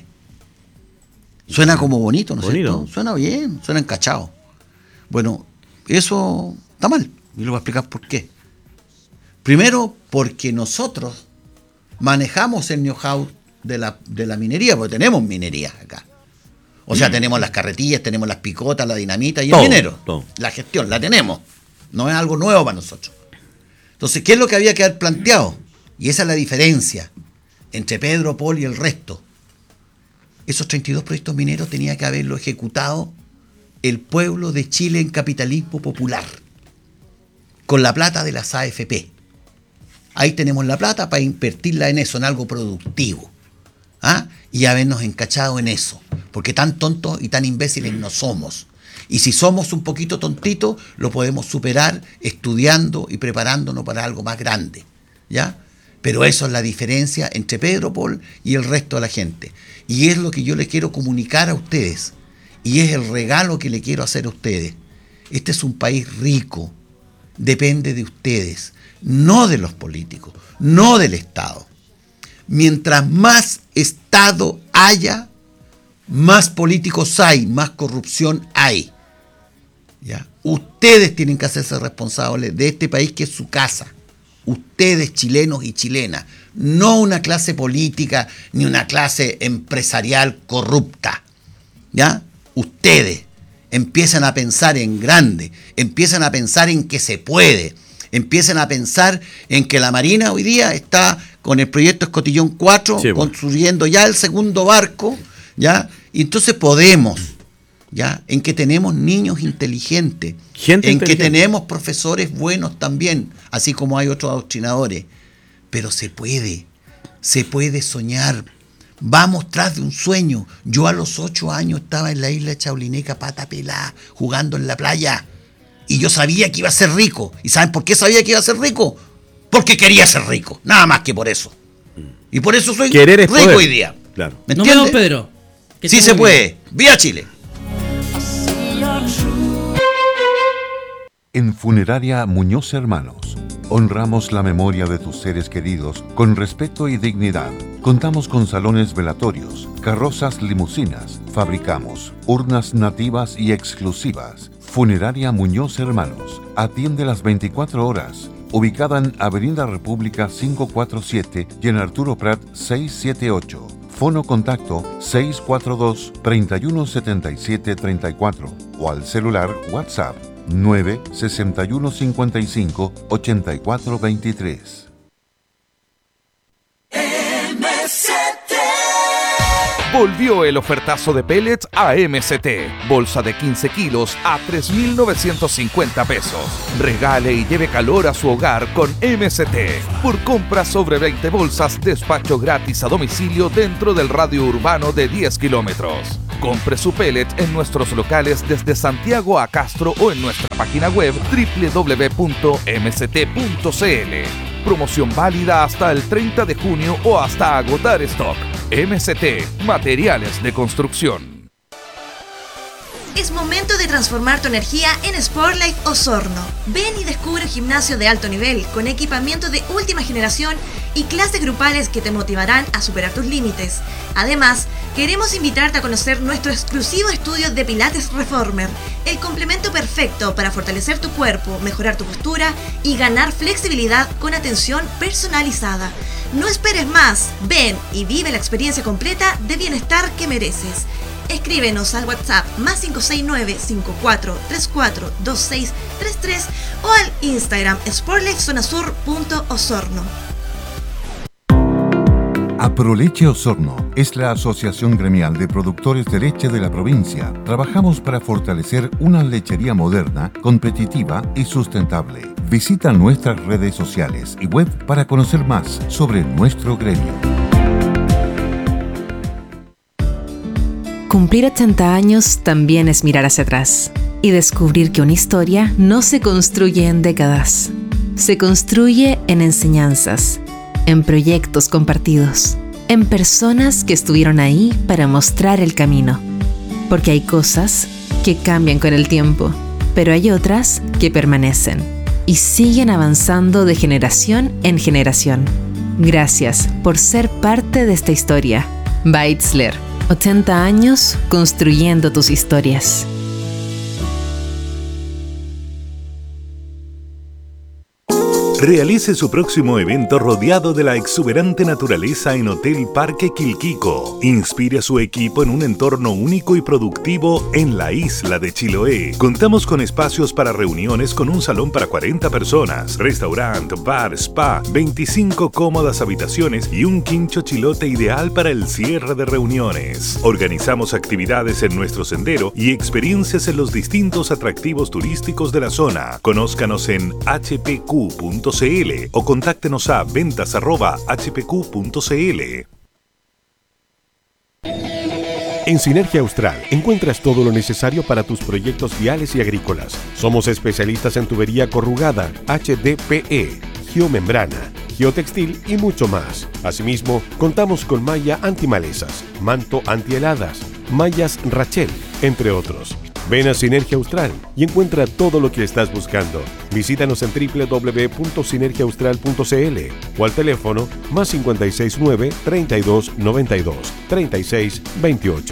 Suena como bonito, ¿no es Bonito. cierto? Suena bien, suena encachado. Bueno, eso está mal. Y lo voy a explicar por qué. Primero, porque nosotros manejamos el know-how de la, de la minería, porque tenemos minería acá. O sea, tenemos las carretillas, tenemos las picotas, la dinamita y Todo, el minero. todo. La gestión, la tenemos. No es algo nuevo para nosotros. Entonces, ¿qué es lo que había que haber planteado? Y esa es la diferencia entre Pedro, Paul y el resto. Esos treinta y dos proyectos mineros tenía que haberlo ejecutado el pueblo de Chile en capitalismo popular, con la plata de las A F P. Ahí tenemos la plata para invertirla en eso, en algo productivo. ¿Ah? Y habernos encachado en eso, porque tan tontos y tan imbéciles no somos. Y si somos un poquito tontitos, lo podemos superar estudiando y preparándonos para algo más grande. ¿Ya? Pero eso es la diferencia entre Pedro, Paul y el resto de la gente. Y es lo que yo les quiero comunicar a ustedes. Y es el regalo que le quiero hacer a ustedes. Este es un país rico. Depende de ustedes, no de los políticos, no del Estado. Mientras más Estado haya, más políticos hay, más corrupción hay. ¿Ya? Ustedes tienen que hacerse responsables de este país que es su casa. Ustedes, chilenos y chilenas, no una clase política ni una clase empresarial corrupta. ¿Ya? Ustedes empiezan a pensar en grande, empiezan a pensar en que se puede, empiezan a pensar en que la Marina hoy día está con el proyecto Escotillón cuatro, Sí, bueno. construyendo ya el segundo barco, ¿ya? Y entonces podemos, ¿ya? En que tenemos niños inteligentes, Gente en inteligente. que tenemos profesores buenos también, así como hay otros adoctrinadores. Pero se puede, se puede soñar. Vamos tras de un sueño. Yo a los ocho años estaba en la isla de Chaulineca, pata pelada, jugando en la playa. Y yo sabía que iba a ser rico. ¿Y saben por qué sabía que iba a ser rico? Porque quería ser rico. Nada más que por eso. Y por eso soy Querer es rico poder. hoy día. Claro. ¿Me Nos entiendes? vemos, Pedro. Que Sí esté se muy bien. puede. ¡Viva Chile! En Funeraria Muñoz Hermanos, honramos la memoria de tus seres queridos con respeto y dignidad. Contamos con salones velatorios, carrozas limusinas, fabricamos urnas nativas y exclusivas. Funeraria Muñoz Hermanos, atiende las veinticuatro horas, ubicada en Avenida República quinientos cuarenta y siete y en Arturo Prat seiscientos setenta y ocho. Fono contacto seis cuatro dos, tres uno siete siete tres cuatro o al celular WhatsApp nueve seis uno cinco cinco ocho cuatro dos tres. Volvió el ofertazo de pellets a M C T. Bolsa de quince kilos a tres mil novecientos cincuenta pesos. Regale y lleve calor a su hogar con M C T. Por compra sobre veinte bolsas, despacho gratis a domicilio dentro del radio urbano de diez kilómetros. Compre su pellet en nuestros locales desde Santiago a Castro o en nuestra página web doble u doble u doble u punto m c t punto c l. Promoción válida hasta el treinta de junio o hasta agotar stock. M C T, materiales de construcción. Es momento de transformar tu energía en Sportlife Osorno. Ven y descubre un gimnasio de alto nivel con equipamiento de última generación y clases grupales que te motivarán a superar tus límites. Además, queremos invitarte a conocer nuestro exclusivo estudio de Pilates Reformer, el complemento perfecto para fortalecer tu cuerpo, mejorar tu postura y ganar flexibilidad con atención personalizada. No esperes más, ven y vive la experiencia completa de bienestar que mereces. Escríbenos al WhatsApp más cinco seis nueve, cinco cuatro tres cuatro, dos seis tres tres o al Instagram sportlifezonasur punto osorno. Aproleche Osorno es la asociación gremial de productores de leche de la provincia. Trabajamos para fortalecer una lechería moderna, competitiva y sustentable. Visita nuestras redes sociales y web para conocer más sobre nuestro gremio. Cumplir ochenta años también es mirar hacia atrás y descubrir que una historia no se construye en décadas, se construye en enseñanzas, en proyectos compartidos, en personas que estuvieron ahí para mostrar el camino. Porque hay cosas que cambian con el tiempo, pero hay otras que permanecen y siguen avanzando de generación en generación. Gracias por ser parte de esta historia. Beitzler, ochenta años construyendo tus historias. Realice su próximo evento rodeado de la exuberante naturaleza en Hotel Parque Quilquico. Inspire a su equipo en un entorno único y productivo en la isla de Chiloé. Contamos con espacios para reuniones con un salón para cuarenta personas, restaurante, bar, spa, veinticinco cómodas habitaciones y un quincho chilote ideal para el cierre de reuniones. Organizamos actividades en nuestro sendero y experiencias en los distintos atractivos turísticos de la zona. Conózcanos en h p q punto c l o contáctenos a ventas arroba h p q punto c l. En Sinergia Austral encuentras todo lo necesario para tus proyectos viales y agrícolas. Somos especialistas en tubería corrugada, H D P E, geomembrana, geotextil y mucho más. Asimismo, contamos con malla antimalezas, manto antiheladas, mallas Rachel, entre otros. Ven a Sinergia Austral y encuentra todo lo que estás buscando. Visítanos en doble u doble u doble u punto sinergia austral punto c l o al teléfono más cinco seis nueve, treinta y dos, noventa y dos, treinta y seis, veintiocho.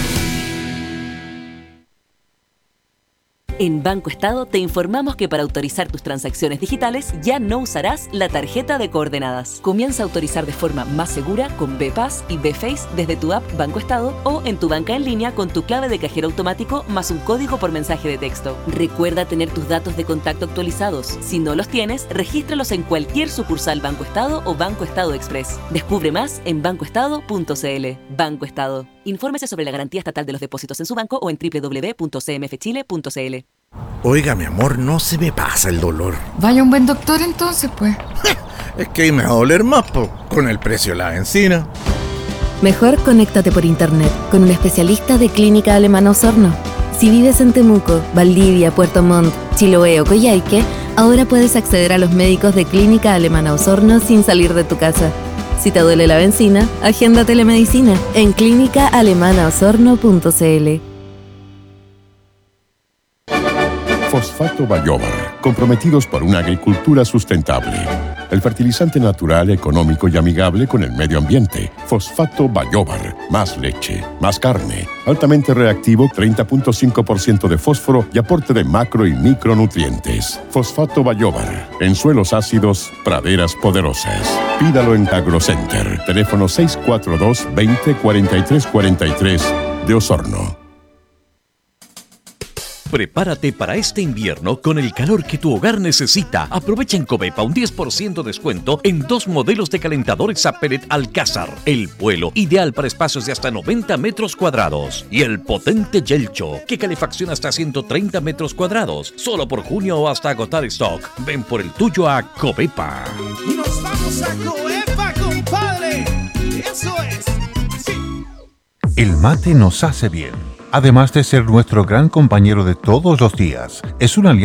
En Banco Estado te informamos que para autorizar tus transacciones digitales ya no usarás la tarjeta de coordenadas. Comienza a autorizar de forma más segura con B-Pass y B-Face desde tu app Banco Estado o en tu banca en línea con tu clave de cajero automático más un código por mensaje de texto. Recuerda tener tus datos de contacto actualizados. Si no los tienes, regístralos en cualquier sucursal Banco Estado o Banco Estado Express. Descubre más en banco estado punto c l. Banco Estado. Infórmese sobre la garantía estatal de los depósitos en su banco o en doble u doble u doble u punto c m f chile punto c l. Oiga, mi amor, no se me pasa el dolor. Vaya un buen doctor entonces, pues. Es que ahí me va a doler más, po, con el precio de la benzina. Mejor conéctate por internet con un especialista de Clínica Alemana Osorno. Si vives en Temuco, Valdivia, Puerto Montt, Chiloé o Coyhaique, ahora puedes acceder a los médicos de Clínica Alemana Osorno sin salir de tu casa. Si te duele la benzina, agenda telemedicina en clínica alemana osorno punto c l. Fosfato Bayóvar, comprometidos por una agricultura sustentable. El fertilizante natural, económico y amigable con el medio ambiente. Fosfato Bayóvar, más leche, más carne, altamente reactivo, treinta punto cinco por ciento de fósforo y aporte de macro y micronutrientes. Fosfato Bayóvar, en suelos ácidos, praderas poderosas. Pídalo en AgroCenter, teléfono seis cuatro dos, veinte, cuarenta y tres cuarenta y tres de Osorno. Prepárate para este invierno con el calor que tu hogar necesita. Aprovecha en Covepa un diez por ciento descuento en dos modelos de calentadores a pellet Alcázar. El Vuelo, ideal para espacios de hasta noventa metros cuadrados. Y el potente Yelcho, que calefacciona hasta ciento treinta metros cuadrados. Solo por junio o hasta agotar stock. Ven por el tuyo a Covepa. Nos vamos a Covepa, compadre. Eso es. Sí. El mate nos hace bien. Además de ser nuestro gran compañero de todos los días, es una alianza